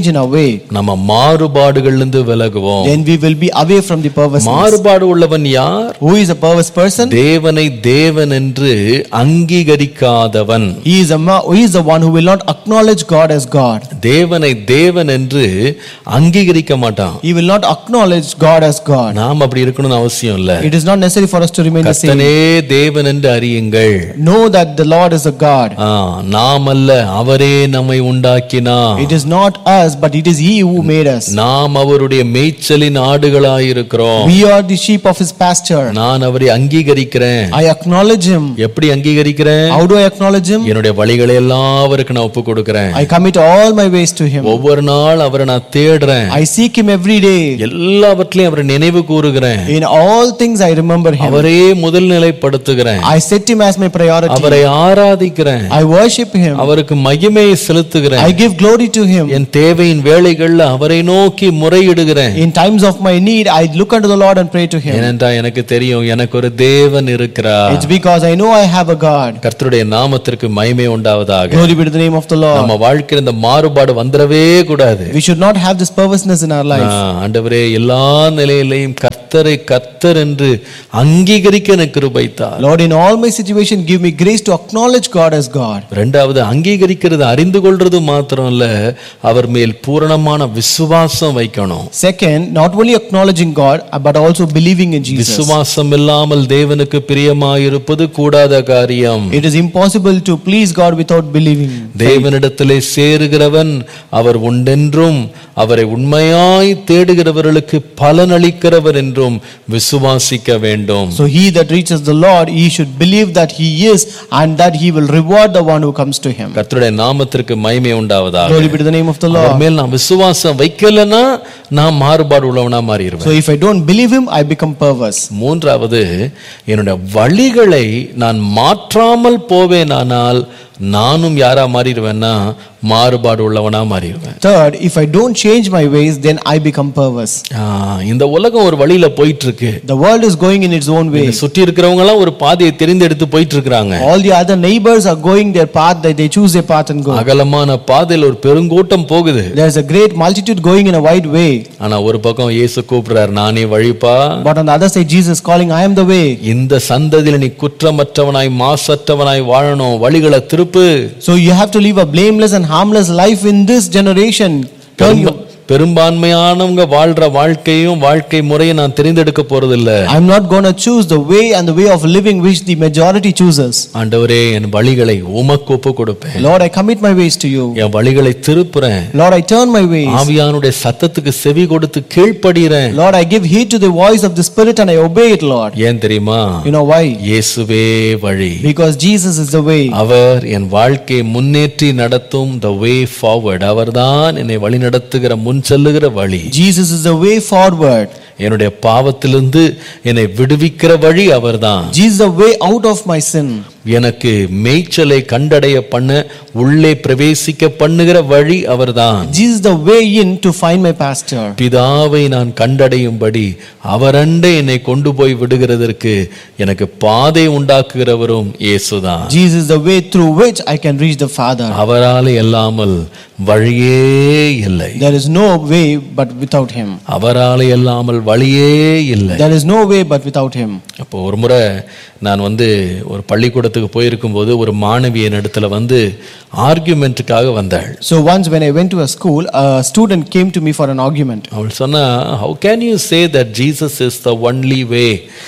change in our way, நம்ம மாறுபாடுகளிலிருந்து விலகுவோம். then we will be away from the perverseness. மாறுபாடு உள்ளவன் யார்? Who is a perverse person? தேவனை தேவன் என்று அங்கீகரிக்காதவன். He is a ma- he is the one who will not acknowledge God as God. தேவனை தேவன் என்று அங்கீகரிக்க மாட்டான். He will not acknowledge God as God. நாம் அப்படி இருக்கணும்னு அவசியம் இல்ல. It is not necessary for us to remain the same. கர்த்தனே தேவன் என்று அறியுங்கள். Know that the Lord is a God. ஆ, நாம் அல்ல, அவரே நம்மை உண்டாக்கினார். It is not us, but it is He who made us. நாம் அவருடைய மேய்ச்சலின் ஆடுகளாய் இருக்கிறோம். We are the sheep of His pasture. நான் அவரை அங்கீகரிக்கிறேன். I acknowledge Him. எப்படி அங்கீகரிக்கிறேன்? How do I acknowledge Him? என்னுடைய வழிகளை எல்லாம் அவருக்கு நான் ஒப்பு கொடுக்கிறேன். I commit all my ways to Him. ஒவ்வொரு நாள் அவரை நான் தேடுறேன். I seek Him every day. எல்லாவற்றையும் அவரை நினைவு கூறுகிறேன். In all things I remember Him. அவரே முதல் நிலைப்படுத்துகிறேன். I set Him as my priority. அவரை ஆராதிக்கிறேன். I worship Him. அவருக்கு மகிமையை செலுத்துகிறேன். I give glory to Him. என் தேவையின் வேளைகள்ல அவரை நோக்கி முறையிடுகிறேன். In times of my need, I look unto the Lord and pray to Him. ஏனென்றால் எனக்கு தெரியும் எனக்கு ஒரு தேவன் இருக்கிறார். It's because I know I have a God. கர்த்தருடைய நாமத்திற்கு மகிமை உண்டாவதாக. Glory be to the name of the Lord. நம்ம வாழ்க்கையில இந்த மாறுபாடு வந்துடவே கூடாது. We should not have this perverseness in our life. ஆண்டவரே எல்லா நிலையிலையும் கர்த்தரை கர்த்தர் என்று அங்கீகரிக்க எனக்கு கிருபை தார். Lord, in all my situation, give me grace to acknowledge God as God. இரண்டாவது, அங்கீகரிக்கிறது அறிந்து கொள்றது மாத்திரம் இல்ல, அவர் மேல் பூரணமான விசுவாசம் வைக்கணும். Second, not only acknowledging God, but also believing in Jesus. விசுவாசம் இல்லாமல் தேவனுக்கு பிரியமாயிருப்பது கூடாத காரியம். It is impossible to please God without believing. தேவனிடத்திலே சேருகிறவன் அவர் உண்டென்றும் அவரை உண்மையாய் தேடுகிறவர்களுக்கு பலனளிக்கிறவர் என்றும் விசுவாசிக்க வேண்டும். So he that reaches the Lord, he should believe that he is and that he will reward the one who comes to him. கர்த்தருடைய நாமத்திற்கு மகிமை உண்டாவதாக. Glory be to the name of the Lord. அவர் மேல் நான் விசுவாசம் வைக்கலனா நான் மாறுபாடு உள்ளவனா மாறிடுவேன். So if I don't believe him, I become perverse. மூன்றாவது, என்னுடைய வழிகளை நான் மாற்றாமல் போவேனானால் நானும் யாரா மாறிடுவேன்னா மாறுபாடு உள்ளவனா மாறிடுவேன். Third, if I don't change my ways, then I become perverse. இந்த உலகம் ஒரு வழியில போயிட்டு இருக்கு. The world is going in its own way. சுற்றி இருக்கிறவங்க எல்லாம் ஒரு பாதையை தெரிந்தெடுத்து போயிட்டு இருக்காங்க. All the other neighbors are going their path, that they choose their path and go. அகலமான பாதையில் ஒரு பெருங்கூட்டம் போகுது. There is a great multitude going in a wide way. ஆனா ஒரு பக்கம் இயேசு கூப்பிடுறார், நானே வழிப்பா. But on the other side, Jesus is calling, I am the way. இந்த சந்ததியில நீ குற்றமற்றவனாய் மாசற்றவனாய் வாழணும், வழிகளை திருப்பு. So you have to live a blameless and harmless life in this generation. Turn you. பெரும்பான்மையானவங்க வாழ்ற வாழ்க்கையும் வாழ்க்கை முறையை நான் தெரிந்தெடுக்க போறது இல்ல. I'm not going to choose the way and the way of living which the majority chooses. ஆண்டவரே, என் வழிகளை உமக்கு ஒப்பு கொடுப்பேன். Lord, I commit my ways to you. என் வழிகளை திருப்புறேன். Lord, I turn my ways. ஆவியானுடைய சத்தத்துக்கு செவி கொடுத்து கீழ்ப்படிறேன். Lord, I give heed to the voice of the Spirit and I obey it, Lord. ஏன் தெரியுமா? You know why? இயேசுவே வழி. Because Jesus is the way. அவர் என் வாழ்க்கையை முன்னேற்றி நடத்தும் the way forward. அவர்தான் என்னை வழி நடத்துகிற முன் செல்லுகிற வழி. Jesus is the way forward. என்னுடைய பாவத்திலிருந்து என்னை விடுவிக்கிற வழி அவர்தான். Jesus is the way out of my sin. எனக்கு மேய்ச்சலை கண்டடைய பண்ண உள்ளே பிரவேசிக்க பண்ணுகிற வழி அவர்தான். Jesus is the way in to find my pasture. பிதாவை நான் கண்டடையும்படி அவரண்டை என்னை கொண்டு போய் விடுகிறதற்கு எனக்கு பாதை உண்டாக்குகிறவரும் இயேசுதான். Jesus is the way through which I can reach the Father. அவராலே இல்லாமல் வழியே இல்லை. There is no way but without him. அவராலே இல்லாமல் வழியே இல்லை. There is no way but without him. அப்போ ஒரு முறை நான் வந்து ஒரு பள்ளிக்கூடத்துக்கு போயிருக்கும் போது ஒரு மாணவி என் இடத்துல வந்து ஆர்குமெண்ட்டுக்காக வந்தாள். So once when I went to a school, a student came to me for an argument. அவள் சொன்னா, how can you say that Jesus is the only way?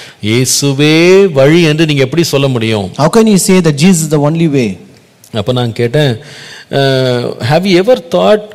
இயேசுவே வழி என்று நீங்க எப்படி சொல்ல முடியும்? How can you say that Jesus is the only way? அப்ப நான் கேட்டேன், have you ever thought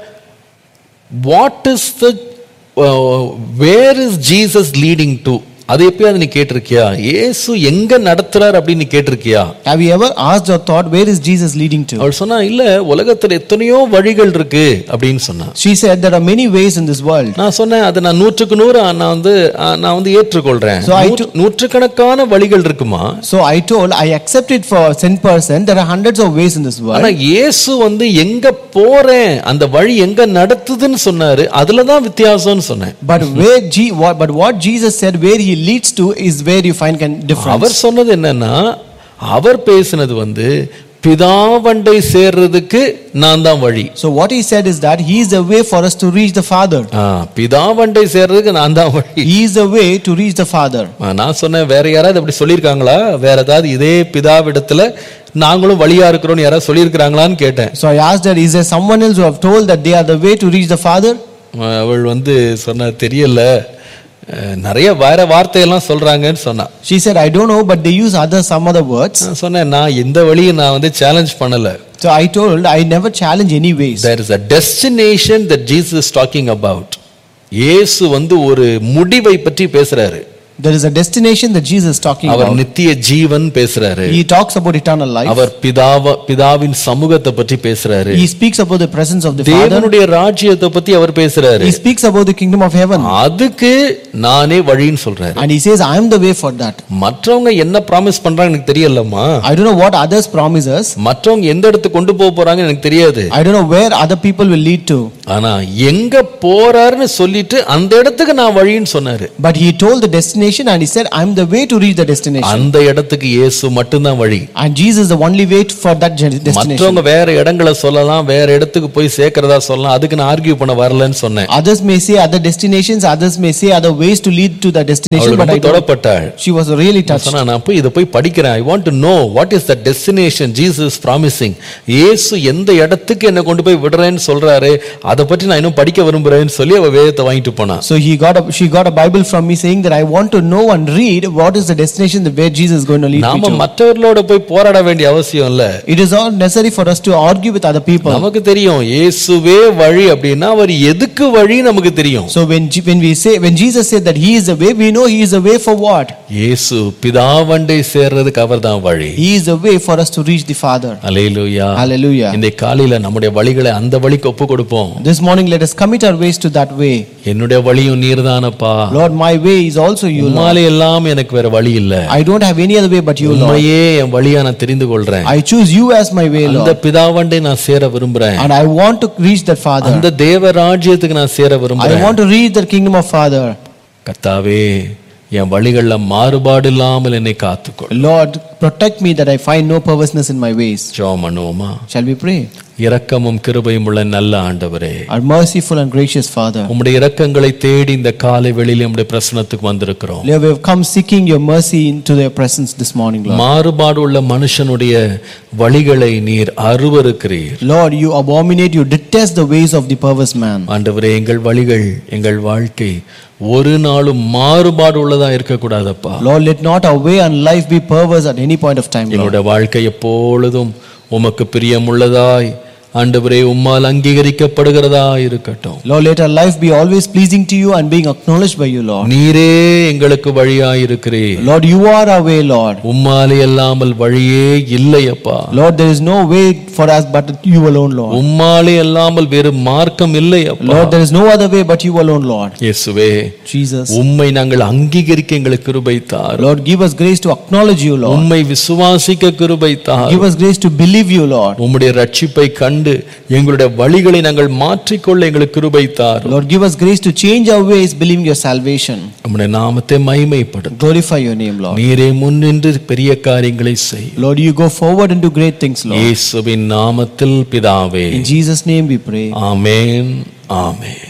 what is the uh, where is Jesus leading to? அது எப்பயாவது நீ கேட்டிருக்கியா? இயேசு எங்க நடத்துறார் அப்படின்னு நீ கேட்டிருக்கியா? Have you ever asked or thought where is Jesus leading to? அவள் சொன்னா, இல்ல, உலகத்துல எத்தனையோ வழிகள் இருக்கு அப்படின்னு சொன்னா. She said there are many ways in this world. நான் சொன்னேன், அது நான் நூற்றுக்கு நூறு நான் வந்து நான் வந்து ஏற்றுக்கொள்றேன். நூற்றுக்கணக்கான வழிகள் இருக்குமா? So I told I accept it for ten percent. There are hundreds of ways in this world. ஆனா இயேசு வந்து எங்க போறேன் அந்த வழி எங்க நடத்துதுன்னு சொன்னாரு. அதுல தான் வித்தியாசம்னு சொன்னேன். But where G what but what Jesus said where he leads to is where you find difference. அவர் சொன்னது என்னன்னா, அவர் பேசினது வந்து பிதாவண்டை சேர்றதுக்கு நான் தான் வழி. So what he said is that he is the way for us to reach the Father. ஆ, பிதாவண்டை சேர்றதுக்கு நான் தான் வழி. He is the way to reach the Father. ஆ, நான் சொன்னேன், வேற யாராவது அப்படி சொல்லியிருக்காங்களா? வேற ஏதாவது இதே பிதாவிடத்துல நாங்களும் வழியா இருக்கிறோம்னு யாராவது சொல்லியிருக்கிறாங்களான்னு கேட்டேன். So I asked her, is there someone else who have told that they are the way to reach the Father? அவள் வந்து சொன்ன, தெரியல, நிறைய வேற வார்த்தையெல்லாம் சொல்றாங்கன்னு சொன்னா. She said, I don't know, but they use other some other words. நான் சொன்னேன், நான் இந்த வழியை நான் வந்து சேலஞ்ச் பண்ணல. So I told, I never challenge any ways. There is a destination that Jesus is talking about. இயேசு வந்து ஒரு முடிவை பற்றி பேசுறாரு. There is a destination that Jesus is talking our about. நித்திய ஜீவன் பேசுறாரு. He talks about eternal life. அவர் பிதாவ பிதாவின் சமூகத்தை பற்றி பேசுறாரு. He speaks about the presence of the Father. தேவனுடைய ராஜ்யத்தை பத்தி அவர் பேசுறாரு. He speaks about the kingdom of heaven. அதுக்கு நானே வழின்னு சொல்றாரு. And he says, I am the way for that. மற்றவங்க என்ன ப்ராமிஸ் பண்றாங்க எனக்கு தெரியலம்மா. I don't know what others promise us. மற்றவங்க எந்த இடத்துக்கு கொண்டு போக போறாங்க எனக்கு தெரியாது. I don't know where other people will lead to. ஆனா எங்க போறாருன்னு சொல்லிட்டு அந்த இடத்துக்கு நான் வழின்னு சொன்னாரு. But he told the destination and he said, I am the way to reach the destination. அந்த இடத்துக்கு இயேசு மட்டும்தான் வழி. And Jesus is the only way for that destination. மற்றவங்க வேற இடங்களை சொல்லலாம், வேற இடத்துக்கு போய் சேர்க்கறதா சொல்லலாம், அதுக்கு நான் ஆர்கியூ பண்ண வரலன்னு சொன்னேன். Others may say other destinations, others may say other ways to lead to the destination, but I தொடப்பட்டாள். She was really touched. நான் போய் இத போய் படிக்கிறேன். I want to know what is the destination Jesus is promising. இயேசு எந்த இடத்துக்கு என்ன கொண்டு போய் விடுறேன்னு சொல்றாரு, அத பத்தி நான் இன்னும் படிக்க விரும்புறேன்னு சொல்லி அவ வேதத்தை வாங்கிட்டு போனா. So he got a, she got a Bible from me saying that I want to know and read what is the destination where Jesus is going to lead me நாம to. மற்றவர்களோட போய் போராட வேண்டிய அவசியம் இல்ல. It is not necessary for us to argue with other people. நமக்கு தெரியும் இயேசுவே வழி அப்படினா அவர் எதுக்கு வழி நமக்கு தெரியும். So when when we say when Jesus said that he is the way, we know he is the way for what? இயேசு பிதாவண்டை சேர்றதுக்கு அவர்தான் வழி. He is the way for us to reach the Father. Hallelujah. Hallelujah. இந்த காலையில நம்முடைய வழிகளை அந்த வழிக்கு ஒப்பு கொடுப்போம். This morning let us commit our ways to that way. என்னுடைய வழியும் நீர்தானப்பா. Lord, my way is also you. உம்மாலே எல்லாம் எனக்கு வேற வழி இல்ல. I don't have any other way but you, Lord. உம்மையே என் வழியா நான் தெரிந்து கொள்றேன். I choose you as my way, Lord. அந்த பிதாவண்டை நான் சேர விரும்புறேன். And I want to reach that Father. அந்த தேவ ராஜ்யத்துக்கு நான் சேர விரும்புறேன். I want to reach the kingdom of Father. கர்த்தாவே, என் வழிகள்ல மாறுபாடு இல்லாமல் என்னை காத்துக்கொள். Lord, protect me that I find no perverseness in my ways. ஜெபம் பண்ணுவோமா? Shall we pray? இரக்கமும் கிருபையும் உள்ள நல்ல ஆண்டவரே, Our merciful and gracious Father, உம்முடைய இரக்கங்களை தேடி இந்த காலை வேளையிலே உம்முடைய பிரசன்னத்துக்கு வந்திருக்கிறோம். Lord, we have come seeking your mercy into their presence this morning, Lord. மாறுபாடு உள்ள மனுஷனுடைய வழிகளை நீர் அருவருக்கிறீர். Lord, you abominate, you detest the ways of the perverse man. ஆண்டவரே, எங்கள் வழிகள், எங்கள் வாழ்க்கை ஒரு நாளும் மாறுபாடு உள்ளதா இருக்க கூடாதப்பா. Lord, let not our way and life be perverse at any point of time, Lord. எங்களுடைய வாழ்க்கை எப்பொழுதும் உமக்கு பிரியமுள்ளதாய் ஆண்டவரே உம்மால் அங்கீகரிக்கப்படுகிறதா இருக்கட்டும். Lord, let our life be always pleasing to you and being acknowledged by you, Lord. நீரே எங்களுக்கு வழியாய் இருக்கிறீர். Lord, you are our way, Lord. உம்மாலே அல்லாமல் வழியே இல்லையப்பா. Lord, there is no way for us but you alone, Lord. உம்மாலே அல்லாமல் வேறு மார்க்கம் இல்லையப்பா. Lord, there is no other way but you alone, Lord. இயேசுவே, Jesus, உம்மை நாங்கள் அங்கீகரிக்க எங்களுக்கு கிருபை தாரும். Lord, give us grace to acknowledge you, Lord. உம்மை விசுவாசிக்க கிருபை தாரும். Give us grace to believe you, Lord. உம்முடைய ரட்சிப்பை கண்டு எங்களுடைய வழிகளை நாங்கள் மாற்றிக்கொள்ள எங்களுக்கு கிருபை தாரும். Lord, give us grace to change our ways, believing your salvation. உம்முடைய நாமத்தை மகிமைப்படுத்தும். Glorify your name, Lord. நீரே முன்னின்று பெரிய காரியங்களை செய். Lord, you go forward and do great things, Lord. இயேசுவின் நாமத்தில் பிதாவே. In Jesus' name we pray. Amen. Amen.